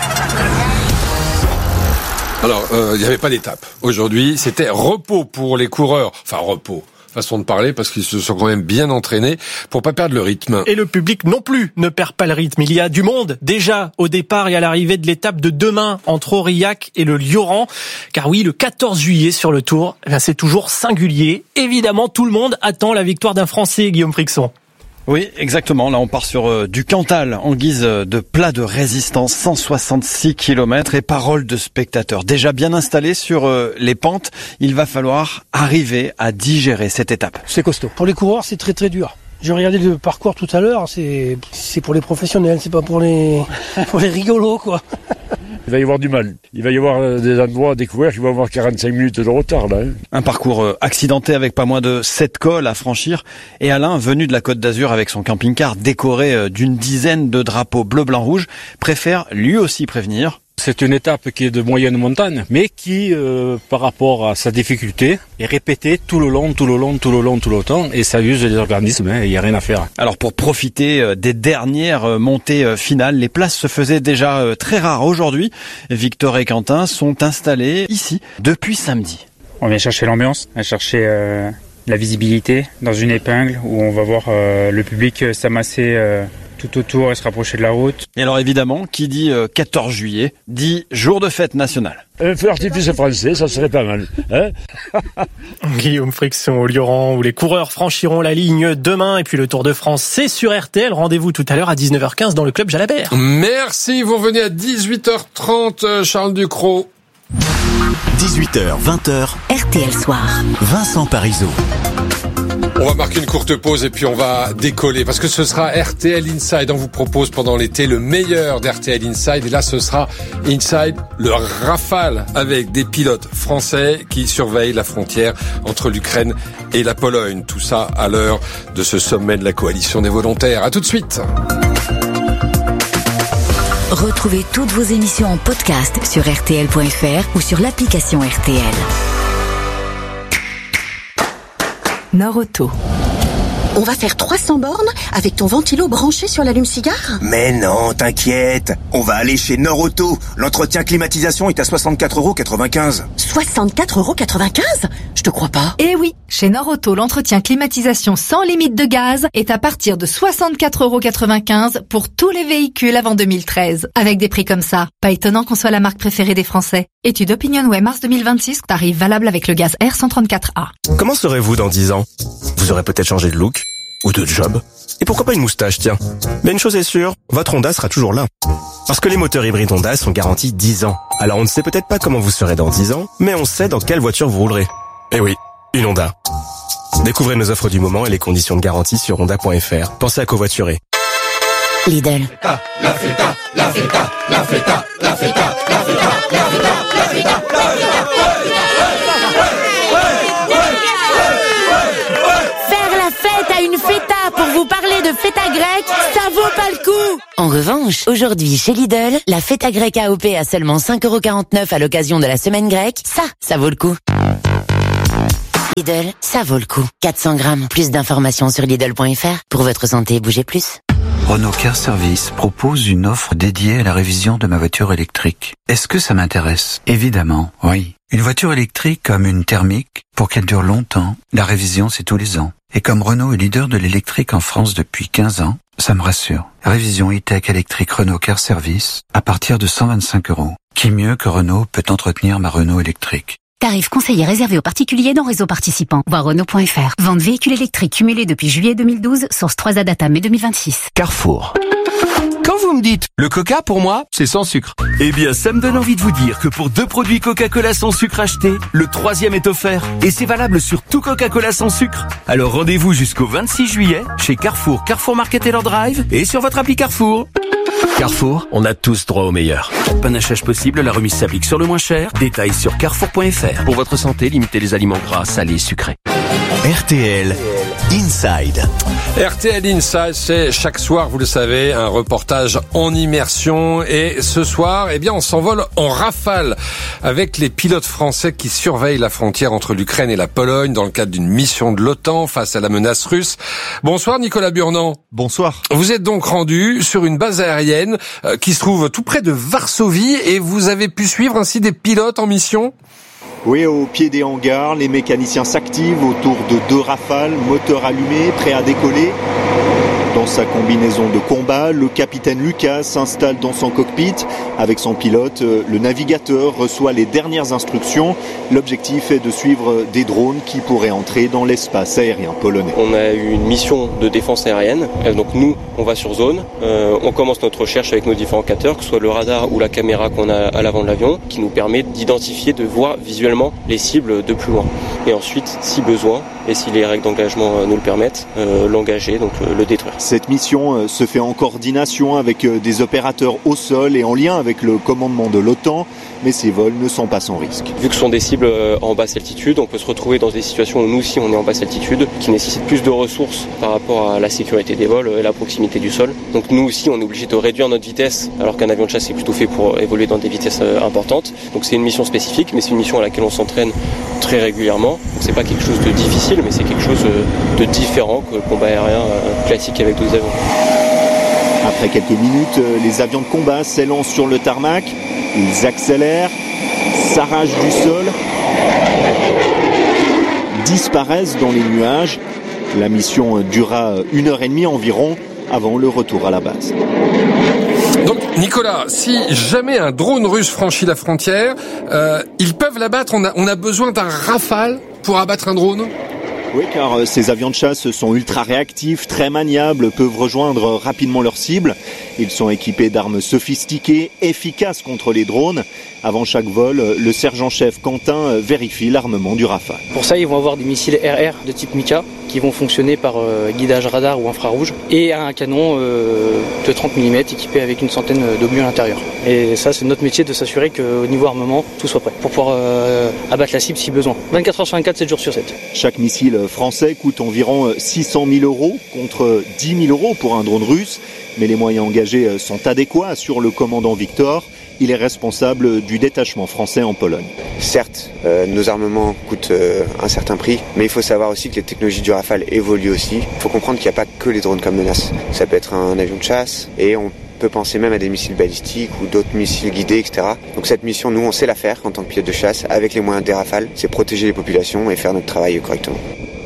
[SPEAKER 15] Alors, euh, il n'y avait pas d'étape. Aujourd'hui, c'était repos pour les coureurs. Enfin, repos. Façon de parler, parce qu'ils se sont quand même bien entraînés pour pas perdre le rythme.
[SPEAKER 16] Et le public non plus ne perd pas le rythme. Il y a du monde déjà au départ et à l'arrivée de l'étape de demain entre Aurillac et le Lioran. Car oui, le quatorze juillet sur le Tour, eh bien, c'est toujours singulier. Évidemment, tout le monde attend la victoire d'un Français, Guillaume Frixon.
[SPEAKER 4] Oui, exactement. Là, on part sur euh, du Cantal en guise de plat de résistance, cent soixante-six kilomètres et paroles de spectateurs. Déjà bien installés sur euh, les pentes, il va falloir arriver à digérer cette étape.
[SPEAKER 6] C'est costaud. Pour les coureurs, c'est très très dur. J'ai regardé le parcours tout à l'heure, c'est c'est pour les professionnels, c'est pas pour les pour les rigolos, quoi.
[SPEAKER 12] Il va y avoir du mal. Il va y avoir des endroits à découvrir qui vont avoir quarante-cinq minutes de retard, là. Hein.
[SPEAKER 4] Un parcours accidenté avec pas moins de sept cols à franchir. Et Alain, venu de la Côte d'Azur avec son camping-car décoré d'une dizaine de drapeaux bleu, blanc, rouge, préfère lui aussi prévenir.
[SPEAKER 14] C'est une étape qui est de moyenne montagne, mais qui, euh, par rapport à sa difficulté, est répétée tout le long, tout le long, tout le long, tout le temps, et ça use les organismes, il hein, n'y a rien à faire.
[SPEAKER 4] Alors pour profiter des dernières montées finales, les places se faisaient déjà très rares aujourd'hui. Victor et Quentin sont installés ici depuis samedi.
[SPEAKER 25] On vient chercher l'ambiance, on vient chercher euh, la visibilité dans une épingle où on va voir euh, le public s'amasser euh, tout autour et se rapprocher de la route.
[SPEAKER 4] Et alors évidemment, qui dit euh, quatorze juillet, dit jour de fête nationale.
[SPEAKER 12] Un feu d'artifice français, ça serait pas mal. Hein.
[SPEAKER 16] Guillaume Frixon au Lioran, où les coureurs franchiront la ligne demain. Et puis le Tour de France, c'est sur R T L. Rendez-vous tout à l'heure à dix-neuf heures quinze dans le club Jalabert.
[SPEAKER 15] Merci, vous revenez à dix-huit heures trente, Charles Ducrot.
[SPEAKER 1] dix-huit heures, vingt heures.
[SPEAKER 9] R T L Soir.
[SPEAKER 1] Vincent Parisot.
[SPEAKER 15] On va marquer une courte pause et puis on va décoller parce que ce sera R T L Inside. On vous propose pendant l'été le meilleur d'R T L Inside et là ce sera Inside le Rafale avec des pilotes français qui surveillent la frontière entre l'Ukraine et la Pologne. Tout ça à l'heure de ce sommet de la coalition des volontaires. À tout de suite.
[SPEAKER 9] Retrouvez toutes vos émissions en podcast sur R T L point F R ou sur l'application R T L. Nord-Auto.
[SPEAKER 26] On va faire trois cents bornes avec ton ventilo branché sur l'allume-cigare ?
[SPEAKER 27] Mais non, t'inquiète. On va aller chez Nord-Auto. L'entretien climatisation est à soixante-quatre euros quatre-vingt-quinze.
[SPEAKER 26] soixante-quatre euros quatre-vingt-quinze ? Je te crois pas.
[SPEAKER 28] Eh oui, chez Nord-Auto, l'entretien climatisation sans limite de gaz est à partir de soixante-quatre euros quatre-vingt-quinze pour tous les véhicules avant deux mille treize. Avec des prix comme ça, pas étonnant qu'on soit la marque préférée des Français. Étude OpinionWay mars deux mille vingt-six, tarif valable avec le gaz R cent trente-quatre A.
[SPEAKER 29] Comment serez-vous dans dix ans ? Vous aurez peut-être changé de look ou de job. Et pourquoi pas une moustache, tiens. Mais une chose est sûre, votre Honda sera toujours là. Parce que les moteurs hybrides Honda sont garantis dix ans. Alors on ne sait peut-être pas comment vous serez dans dix ans, mais on sait dans quelle voiture vous roulerez. Eh oui, une Honda. Découvrez nos offres du moment et les conditions de garantie sur honda point F R. Pensez à covoiturer.
[SPEAKER 9] Lidl.
[SPEAKER 30] La feta, la feta, la feta, la feta, la feta, la feta, la feta, la feta.
[SPEAKER 11] À une feta pour vous parler de feta grecque, ça vaut pas le coup.
[SPEAKER 9] En revanche, aujourd'hui chez Lidl, la feta grecque A O P à seulement cinq euros quarante-neuf à l'occasion de la semaine grecque, ça, ça vaut le coup. Lidl, ça vaut le coup. quatre cents grammes, plus d'informations sur Lidl point F R. Pour votre santé, bougez plus.
[SPEAKER 31] Renault Car Service propose une offre dédiée à la révision de ma voiture électrique. Est-ce que ça m'intéresse ? Évidemment, oui. Une voiture électrique comme une thermique, pour qu'elle dure longtemps, la révision c'est tous les ans. Et comme Renault est leader de l'électrique en France depuis quinze ans, ça me rassure. Révision e-tech électrique Renault Car Service à partir de cent vingt-cinq euros. Qui mieux que Renault peut entretenir ma Renault électrique ?
[SPEAKER 9] Tarif conseillé réservé aux particuliers dans réseau participant. Voir Renault point F R. Vente véhicules électriques cumulés depuis juillet deux mille douze, source trois A Data mai deux mille vingt-six.
[SPEAKER 29] Carrefour.
[SPEAKER 32] Quand vous me dites, le coca pour moi, c'est sans sucre. Eh bien, ça me donne envie de vous dire que pour deux produits Coca-Cola sans sucre achetés, le troisième est offert. Et c'est valable sur tout Coca-Cola sans sucre. Alors rendez-vous jusqu'au vingt-six juillet chez Carrefour, Carrefour Market Taylor Drive et sur votre appli Carrefour. Carrefour, on a tous droit au meilleur. Panachage possible, la remise s'applique sur le moins cher. Détails sur carrefour point f r. Pour votre santé, limitez les aliments gras, salés, sucrés.
[SPEAKER 1] R T L Inside.
[SPEAKER 15] R T L Inside, c'est chaque soir, vous le savez, un reportage en immersion. Et ce soir, eh bien, on s'envole en rafale avec les pilotes français qui surveillent la frontière entre l'Ukraine et la Pologne dans le cadre d'une mission de l'OTAN face à la menace russe. Bonsoir Nicolas Burnand.
[SPEAKER 2] Bonsoir.
[SPEAKER 15] Vous êtes donc rendu sur une base aérienne euh, qui se trouve tout près de Varsovie et vous avez pu suivre ainsi des pilotes en mission ?
[SPEAKER 2] Oui, au pied des hangars, les mécaniciens s'activent autour de deux rafales, moteurs allumés, prêts à décoller. Dans sa combinaison de combat, le capitaine Lucas s'installe dans son cockpit. Avec son pilote, le navigateur reçoit les dernières instructions. L'objectif est de suivre des drones qui pourraient entrer dans l'espace aérien polonais.
[SPEAKER 3] On a eu une mission de défense aérienne. Donc nous, on va sur zone. Euh, on commence notre recherche avec nos différents capteurs, que ce soit le radar ou la caméra qu'on a à l'avant de l'avion, qui nous permet d'identifier, de voir visuellement les cibles de plus loin. Et ensuite, si besoin, et si les règles d'engagement nous le permettent, euh, l'engager, donc le, le détruire.
[SPEAKER 2] Cette mission se fait en coordination avec des opérateurs au sol et en lien avec le commandement de l'OTAN, mais ces vols ne sont pas sans risque.
[SPEAKER 3] Vu que ce sont des cibles en basse altitude, on peut se retrouver dans des situations où nous aussi on est en basse altitude, qui nécessitent plus de ressources par rapport à la sécurité des vols et la proximité du sol. Donc nous aussi on est obligé de réduire notre vitesse, alors qu'un avion de chasse est plutôt fait pour évoluer dans des vitesses importantes. Donc c'est une mission spécifique, mais c'est une mission à laquelle on s'entraîne très régulièrement. Donc c'est pas quelque chose de difficile, mais c'est quelque chose de différent que le combat aérien classique avec d'autres avions.
[SPEAKER 2] Après quelques minutes, les avions de combat s'élancent sur le tarmac. Ils accélèrent, s'arrachent du sol, disparaissent dans les nuages. La mission durera une heure et demie environ avant le retour à la base.
[SPEAKER 15] Donc Nicolas, si jamais un drone russe franchit la frontière, euh, ils peuvent l'abattre. On a, on a besoin d'un Rafale pour abattre un drone ?
[SPEAKER 2] Oui, car ces avions de chasse sont ultra réactifs, très maniables, peuvent rejoindre rapidement leur cible. Ils sont équipés d'armes sophistiquées, efficaces contre les drones. Avant chaque vol, le sergent-chef Quentin vérifie l'armement du Rafale.
[SPEAKER 5] Pour ça, ils vont avoir des missiles R R de type Mika qui vont fonctionner par euh, guidage radar ou infrarouge et un canon euh, de trente millimètres équipé avec une centaine d'obus à l'intérieur. Et ça, c'est notre métier de s'assurer qu'au niveau armement, tout soit prêt pour pouvoir euh, abattre la cible si besoin. vingt-quatre heures sur vingt-quatre, sept jours sur sept.
[SPEAKER 2] Chaque missile français coûte environ six cent mille euros contre dix mille euros pour un drone russe. Mais les moyens engagés sont adéquats, assure le commandant Victor. Il est responsable du détachement français en Pologne.
[SPEAKER 13] Certes, euh, nos armements coûtent euh, un certain prix, mais il faut savoir aussi que les technologies du Rafale évoluent aussi. Il faut comprendre qu'il n'y a pas que les drones comme menace. Ça peut être un avion de chasse et on peut penser même à des missiles balistiques ou d'autres missiles guidés, et cetera. Donc cette mission, nous, on sait la faire en tant que pilote de chasse avec les moyens des Rafales. C'est protéger les populations et faire notre travail correctement.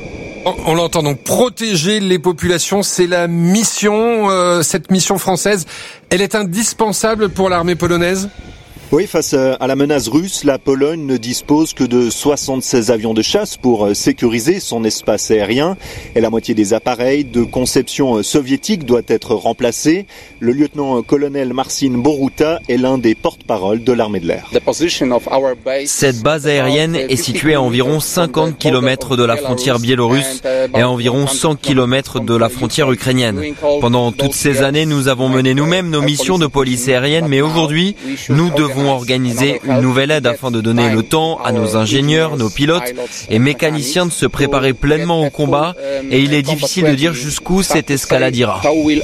[SPEAKER 15] On l'entend donc, protéger les populations, c'est la mission, euh, cette mission française, elle est indispensable pour l'armée polonaise ?
[SPEAKER 2] Oui, face à la menace russe, la Pologne ne dispose que de soixante-seize avions de chasse pour sécuriser son espace aérien. Et la moitié des appareils de conception soviétique doit être remplacée. Le lieutenant-colonel Marcin Boruta est l'un des porte-parole de l'armée de l'air.
[SPEAKER 17] Cette base aérienne est située à environ cinquante kilomètres de la frontière biélorusse et à environ cent kilomètres de la frontière ukrainienne. Pendant toutes ces années, nous avons mené nous-mêmes nos missions de police aérienne, mais aujourd'hui, nous devons organiser une nouvelle aide afin de donner le temps à nos ingénieurs, nos pilotes et mécaniciens de se préparer pleinement au combat, et il est difficile de dire jusqu'où cette escalade ira.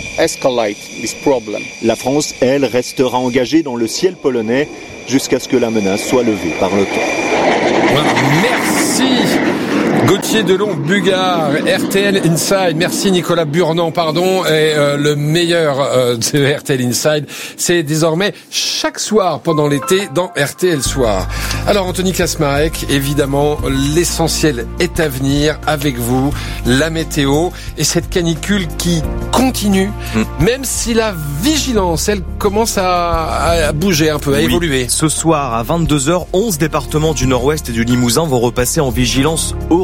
[SPEAKER 2] La France, elle, restera engagée dans le ciel polonais jusqu'à ce que la menace soit levée par l'OTAN.
[SPEAKER 15] Merci Gauthier Delon-Bugard, R T L Inside. Merci Nicolas Burnand, pardon. Et euh, le meilleur euh, de R T L Inside, c'est désormais chaque soir pendant l'été dans R T L Soir. Alors Anthony Kasmarek, évidemment, l'essentiel est à venir avec vous, la météo et cette canicule qui continue, mmh. même si la vigilance, elle commence à, à bouger un peu, à oui. évoluer.
[SPEAKER 18] Ce soir à vingt-deux heures, onze départements du Nord-Ouest et du Limousin vont repasser en vigilance orange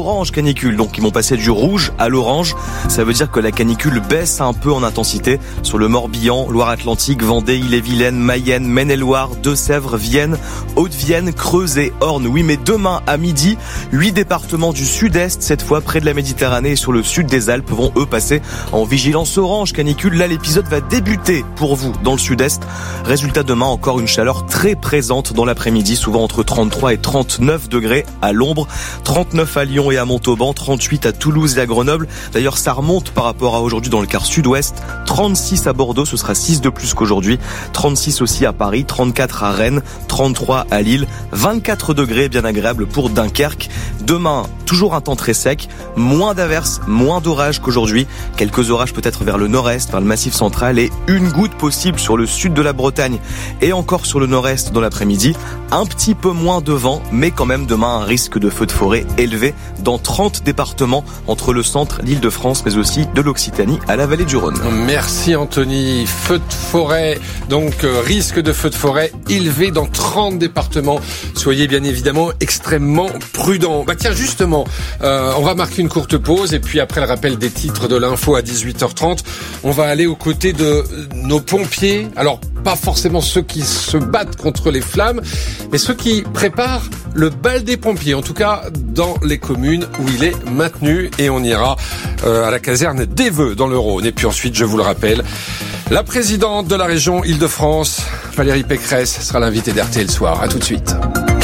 [SPEAKER 6] l'orange canicule. Donc ils vont passer du rouge à l'orange. Ça veut dire que la canicule baisse un peu en intensité sur le Morbihan, Loire-Atlantique, Vendée, Ille-et-Vilaine, Mayenne, Maine-et-Loire, Deux-Sèvres, Vienne, Haute-Vienne, Creuse et Orne. Oui, mais demain à midi, huit départements du sud-est, cette fois près de la Méditerranée et sur le sud des Alpes, vont eux passer en vigilance orange canicule. Là, l'épisode va débuter pour vous dans le sud-est. Résultat, demain, encore une chaleur très présente dans l'après-midi, souvent entre trente-trois et trente-neuf degrés à l'ombre, trente-neuf à Lyon et à Montauban, trente-huit à Toulouse et à Grenoble. D'ailleurs, ça remonte par rapport à aujourd'hui dans le quart sud-ouest. trente-six à Bordeaux, ce sera six de plus qu'aujourd'hui. trente-six aussi à Paris, trente-quatre à Rennes, trente-trois à Lille, vingt-quatre degrés, bien agréable pour Dunkerque. Demain, toujours un temps très sec, moins d'averses, moins d'orages qu'aujourd'hui. Quelques orages peut-être vers le nord-est, vers le massif central et une goutte possible sur le sud de la Bretagne et encore sur le nord-est dans l'après-midi. Un petit peu moins de vent, mais quand même demain un risque de feu de forêt élevé dans trente départements entre le centre, l'Île-de-France, mais aussi de l'Occitanie à la vallée du Rhône.
[SPEAKER 15] Merci Anthony. Feu de forêt, donc euh, risque de feu de forêt élevé dans trente départements. Soyez bien évidemment extrêmement prudents. Bah tiens, justement, euh, on va marquer une courte pause et puis après le rappel des titres de l'info à dix-huit heures trente, on va aller aux côtés de nos pompiers. Alors, pas forcément ceux qui se battent contre les flammes, mais ceux qui préparent le bal des pompiers, en tout cas dans les communes où il est maintenu. Et on ira euh, à la caserne d'Eveux dans le Rhône. Et puis ensuite, je vous le rappelle, la présidente de la région Île-de-France, Valérie Pécresse, sera l'invitée d'R T L Soir. À tout de suite.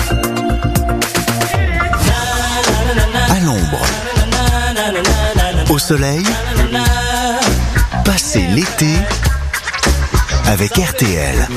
[SPEAKER 1] À l'ombre, au soleil, passez l'été avec R T L.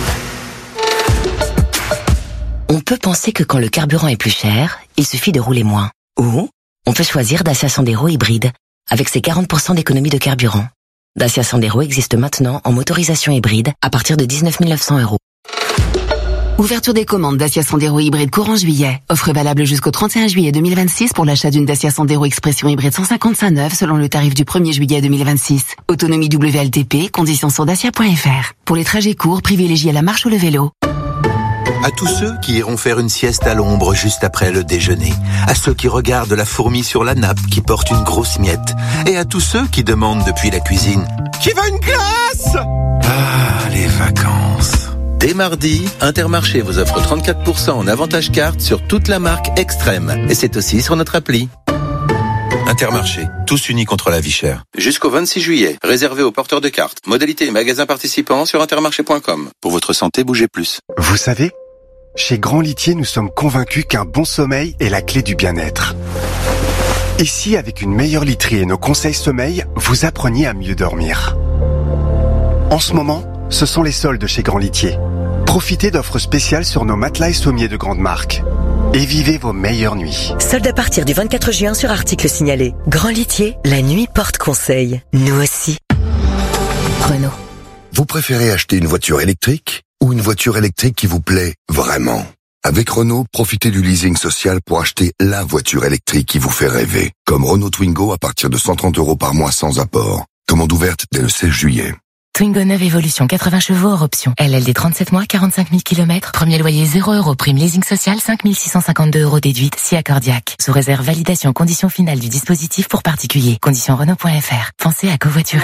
[SPEAKER 7] On peut penser que quand le carburant est plus cher, il suffit de rouler moins. Ou on peut choisir Dacia Sandero hybride, avec ses quarante pour cent d'économie de carburant. Dacia Sandero existe maintenant en motorisation hybride à partir de dix-neuf mille neuf cents euros. Ouverture des commandes Dacia Sandero hybride courant juillet. Offre valable jusqu'au trente et un juillet deux mille vingt-six pour l'achat d'une Dacia Sandero Expression hybride cent cinquante-cinq neuve selon le tarif du premier juillet deux mille vingt-six. Autonomie W L T P, conditions sur dacia point f r. Pour les trajets courts, privilégiez la marche ou le vélo.
[SPEAKER 1] À tous ceux qui iront faire une sieste à l'ombre juste après le déjeuner, à ceux qui regardent la fourmi sur la nappe qui porte une grosse miette, et à tous ceux qui demandent depuis la cuisine « Qui veut une glace ?» Ah, les vacances. Dès mardi, Intermarché vous offre trente-quatre pour cent en avantage carte sur toute la marque Extrême, et c'est aussi sur notre appli. Intermarché, tous unis contre la vie chère. Jusqu'au vingt-six juillet, réservé aux porteurs de cartes. Modalité et magasins participants sur intermarché point com. Pour votre santé, bougez plus.
[SPEAKER 8] Vous savez, chez Grand Litier, nous sommes convaincus qu'un bon sommeil est la clé du bien-être. Et si, avec une meilleure literie et nos conseils sommeil, vous appreniez à mieux dormir? En ce moment, ce sont les soldes chez Grand Litier. Profitez d'offres spéciales sur nos matelas et sommiers de grande marque. Et vivez vos meilleures nuits.
[SPEAKER 10] Solde à partir du vingt-quatre juin sur articles signalés. Grand Litier, la nuit porte conseil. Nous aussi. Renault.
[SPEAKER 14] Vous préférez acheter une voiture électrique ou une voiture électrique qui vous plaît vraiment? Avec Renault, profitez du leasing social pour acheter la voiture électrique qui vous fait rêver. Comme Renault Twingo à partir de cent trente euros par mois sans apport. Commande ouverte dès le seize juillet.
[SPEAKER 10] Twingo neuf Evolution, quatre-vingts chevaux hors option. L L D trente-sept mois, quarante-cinq mille kilomètres. Premier loyer zéro euros. Prime leasing social, cinq mille six cent cinquante-deux euros déduite, si accordiaque. Sous réserve validation conditions finales du dispositif pour particuliers. Conditions Renault point f r. Pensez à covoiturer.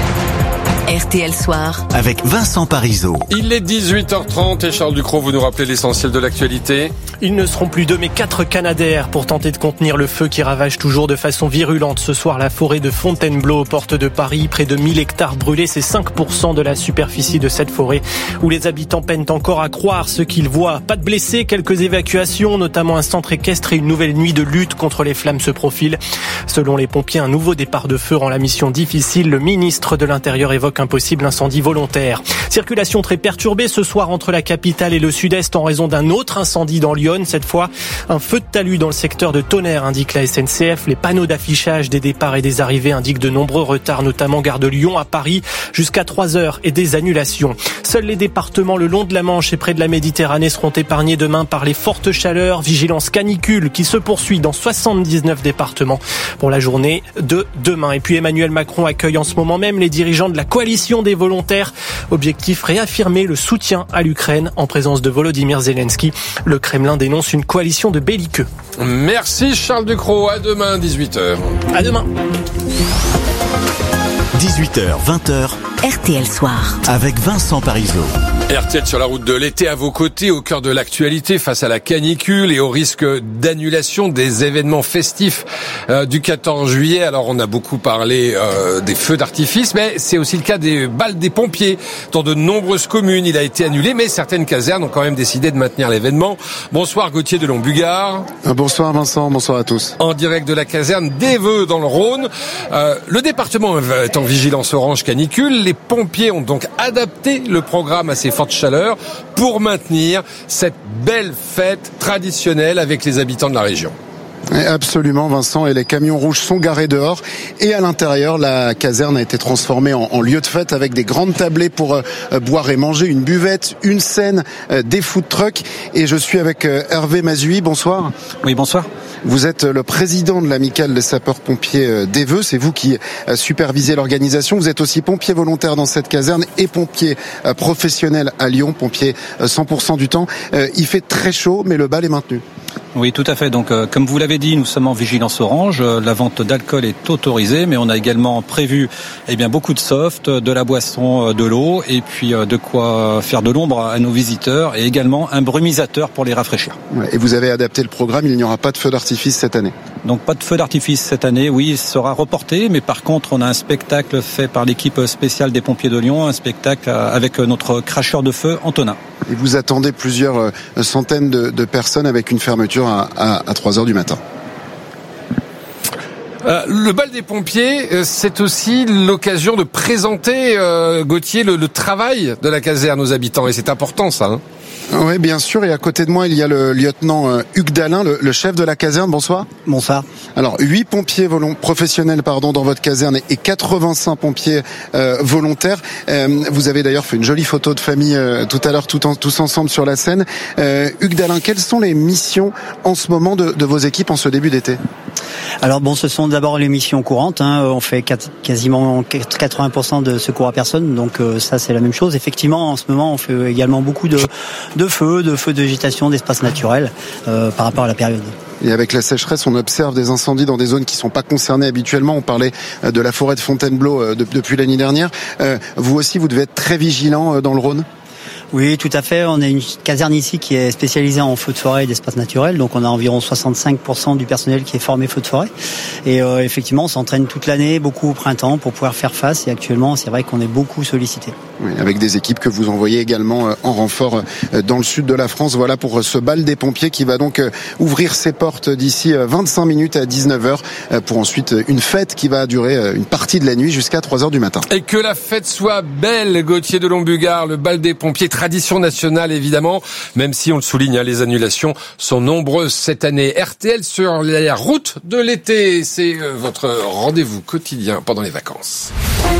[SPEAKER 1] R T L Soir avec Vincent Parisot.
[SPEAKER 15] Il est dix-huit heures trente et Charles Ducrot, vous nous rappelez l'essentiel de l'actualité.
[SPEAKER 16] Ils ne seront plus deux mais quatre Canadair pour tenter de contenir le feu qui ravage toujours de façon virulente ce soir la forêt de Fontainebleau aux portes de Paris. Près de mille hectares brûlés, c'est cinq pour cent de la superficie de cette forêt où les habitants peinent encore à croire ce qu'ils voient. Pas de blessés, quelques évacuations, notamment un centre équestre et une nouvelle nuit de lutte contre les flammes se profile. Selon les pompiers, un nouveau départ de feu rend la mission difficile. Le ministre de l'Intérieur évoque un possible incendie volontaire. Circulation très perturbée ce soir entre la capitale et le sud-est en raison d'un autre incendie dans l'Yonne. Cette fois, un feu de talus dans le secteur de Tonnerre, indique la S N C F. Les panneaux d'affichage des départs et des arrivées indiquent de nombreux retards, notamment gare de Lyon à Paris, jusqu'à trois heures et des annulations. Seuls les départements le long de la Manche et près de la Méditerranée seront épargnés demain par les fortes chaleurs. Vigilance canicule qui se poursuit dans soixante-dix-neuf départements pour la journée de demain. Et puis Emmanuel Macron accueille en ce moment même les dirigeants de la coalition coalition des volontaires. Objectif, réaffirmer le soutien à l'Ukraine en présence de Volodymyr Zelensky. Le Kremlin dénonce une coalition de belliqueux.
[SPEAKER 15] Merci Charles Ducrot, à demain dix-huit heures.
[SPEAKER 16] À demain.
[SPEAKER 4] dix-huit heures, vingt heures.
[SPEAKER 12] R T L Soir.
[SPEAKER 4] Avec Vincent Parisot.
[SPEAKER 15] R T L sur la route de l'été à vos côtés, au cœur de l'actualité face à la canicule et au risque d'annulation des événements festifs euh, du quatorze juillet. Alors on a beaucoup parlé euh, des feux d'artifice, mais c'est aussi le cas des balles des pompiers. Dans de nombreuses communes, il a été annulé, mais certaines casernes ont quand même décidé de maintenir l'événement. Bonsoir Gauthier de Lombugard.
[SPEAKER 18] Bonsoir Vincent, bonsoir à tous.
[SPEAKER 15] En direct de la caserne d'Eveux dans le Rhône. Euh, le département est en vigilance orange canicule. Les pompiers ont donc adapté le programme à ces fortes chaleurs pour maintenir cette belle fête traditionnelle avec les habitants de la région.
[SPEAKER 18] Absolument Vincent, et les camions rouges sont garés dehors et à l'intérieur la caserne a été transformée en, en lieu de fête avec des grandes tablées pour euh, boire et manger, une buvette, une scène, euh, des food trucks, et je suis avec euh, Hervé Mazui. Bonsoir.
[SPEAKER 19] Oui, bonsoir.
[SPEAKER 18] Vous êtes le président de l'amicale des sapeurs-pompiers d'Eveux, c'est vous qui supervisez l'organisation. Vous êtes aussi pompier volontaire dans cette caserne et pompier professionnel à Lyon, pompier cent pour cent du temps. Il fait très chaud, mais le bal est maintenu.
[SPEAKER 19] Oui, tout à fait. Donc, euh, comme vous l'avez dit, nous sommes en vigilance orange. Euh, la vente d'alcool est autorisée, mais on a également prévu, eh bien, beaucoup de soft, de la boisson, euh, de l'eau, et puis euh, de quoi faire de l'ombre à nos visiteurs, et également un brumisateur pour les rafraîchir.
[SPEAKER 18] Ouais, et vous avez adapté le programme. Il n'y aura pas de feu d'artifice cette année.
[SPEAKER 19] Donc, pas de feu d'artifice cette année. Oui, il sera reporté, mais par contre, on a un spectacle fait par l'équipe spéciale des pompiers de Lyon, un spectacle avec notre cracheur de feu Antonin.
[SPEAKER 18] Et vous attendez plusieurs centaines de, de personnes avec une fermeture à, à, à trois heures du matin.
[SPEAKER 15] Euh, le bal des pompiers, c'est aussi l'occasion de présenter, euh, Gauthier, le, le travail de la caserne aux habitants. Et c'est important, ça. Hein.
[SPEAKER 18] Oui, bien sûr. Et à côté de moi, il y a le lieutenant euh, Hugues Dalin, le, le chef de la caserne. Bonsoir.
[SPEAKER 20] Bonsoir.
[SPEAKER 18] Alors, huit pompiers volont, professionnels pardon, dans votre caserne et quatre-vingt-cinq pompiers euh, volontaires. Euh, vous avez d'ailleurs fait une jolie photo de famille euh, tout à l'heure, tout en, tous ensemble sur la scène. Euh, Hugues Dalin, quelles sont les missions en ce moment de, de vos équipes en ce début d'été ?
[SPEAKER 20] Alors bon, ce sont d'abord les missions courantes. Hein. On fait quasiment quatre-vingts pour cent de secours à personne, donc euh, ça c'est la même chose. Effectivement, en ce moment, on fait également beaucoup de, de feux, de feux de végétation, d'espaces naturels euh, par rapport à la période.
[SPEAKER 18] Et avec la sécheresse, on observe des incendies dans des zones qui ne sont pas concernées habituellement. On parlait de la forêt de Fontainebleau depuis l'année dernière. Euh, vous aussi, vous devez être très vigilant dans le Rhône ?
[SPEAKER 20] Oui, tout à fait. On a une caserne ici qui est spécialisée en feux de forêt et d'espaces naturels. Donc on a environ soixante-cinq pour cent du personnel qui est formé feu de forêt. Et euh, effectivement, on s'entraîne toute l'année, beaucoup au printemps, pour pouvoir faire face. Et actuellement, c'est vrai qu'on est beaucoup sollicité.
[SPEAKER 18] Oui, avec des équipes que vous envoyez également en renfort dans le sud de la France. Voilà pour ce bal des pompiers qui va donc ouvrir ses portes d'ici vingt-cinq minutes à dix-neuf heures pour ensuite une fête qui va durer une partie de la nuit jusqu'à trois heures du matin.
[SPEAKER 15] Et que la fête soit belle, Gauthier de Lombugard, le bal des pompiers, tradition nationale évidemment, même si on le souligne, hein, les annulations sont nombreuses cette année. R T L sur la route de l'été, c'est euh, votre rendez-vous quotidien pendant les vacances.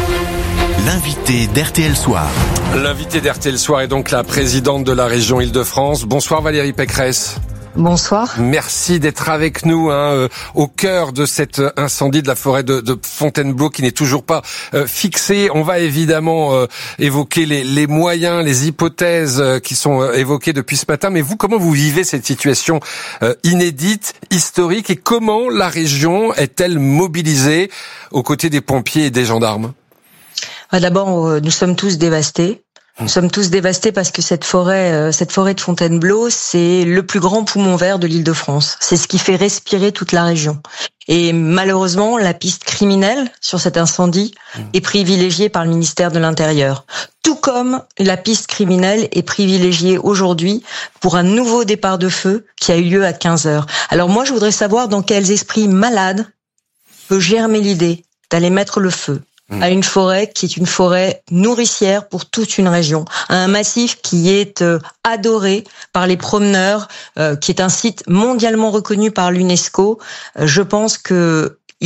[SPEAKER 4] L'invité d'R T L Soir.
[SPEAKER 15] L'invité d'R T L Soir est donc la présidente de la région Île-de-France. Bonsoir Valérie Pécresse.
[SPEAKER 21] Bonsoir.
[SPEAKER 15] Merci d'être avec nous hein, euh, au cœur de cet incendie de la forêt de, de Fontainebleau qui n'est toujours pas euh, fixé. On va évidemment euh, évoquer les, les moyens, les hypothèses euh, qui sont euh, évoquées depuis ce matin. Mais vous, comment vous vivez cette situation euh, inédite, historique, et comment la région est-elle mobilisée aux côtés des pompiers et des gendarmes ?
[SPEAKER 21] D'abord, euh, nous sommes tous dévastés. Nous sommes tous dévastés parce que cette forêt, euh, cette forêt de Fontainebleau, c'est le plus grand poumon vert de l'Île-de-France. C'est ce qui fait respirer toute la région. Et malheureusement, la piste criminelle sur cet incendie est privilégiée par le ministère de l'Intérieur. Tout comme la piste criminelle est privilégiée aujourd'hui pour un nouveau départ de feu qui a eu lieu à quinze heures. Alors moi, je voudrais savoir dans quels esprits malades peut germer l'idée d'aller mettre le feu à une forêt qui est une forêt nourricière pour toute une région, à un massif qui est euh, adoré par les promeneurs, euh, qui est un site mondialement reconnu par l'UNESCO. Euh, je pense que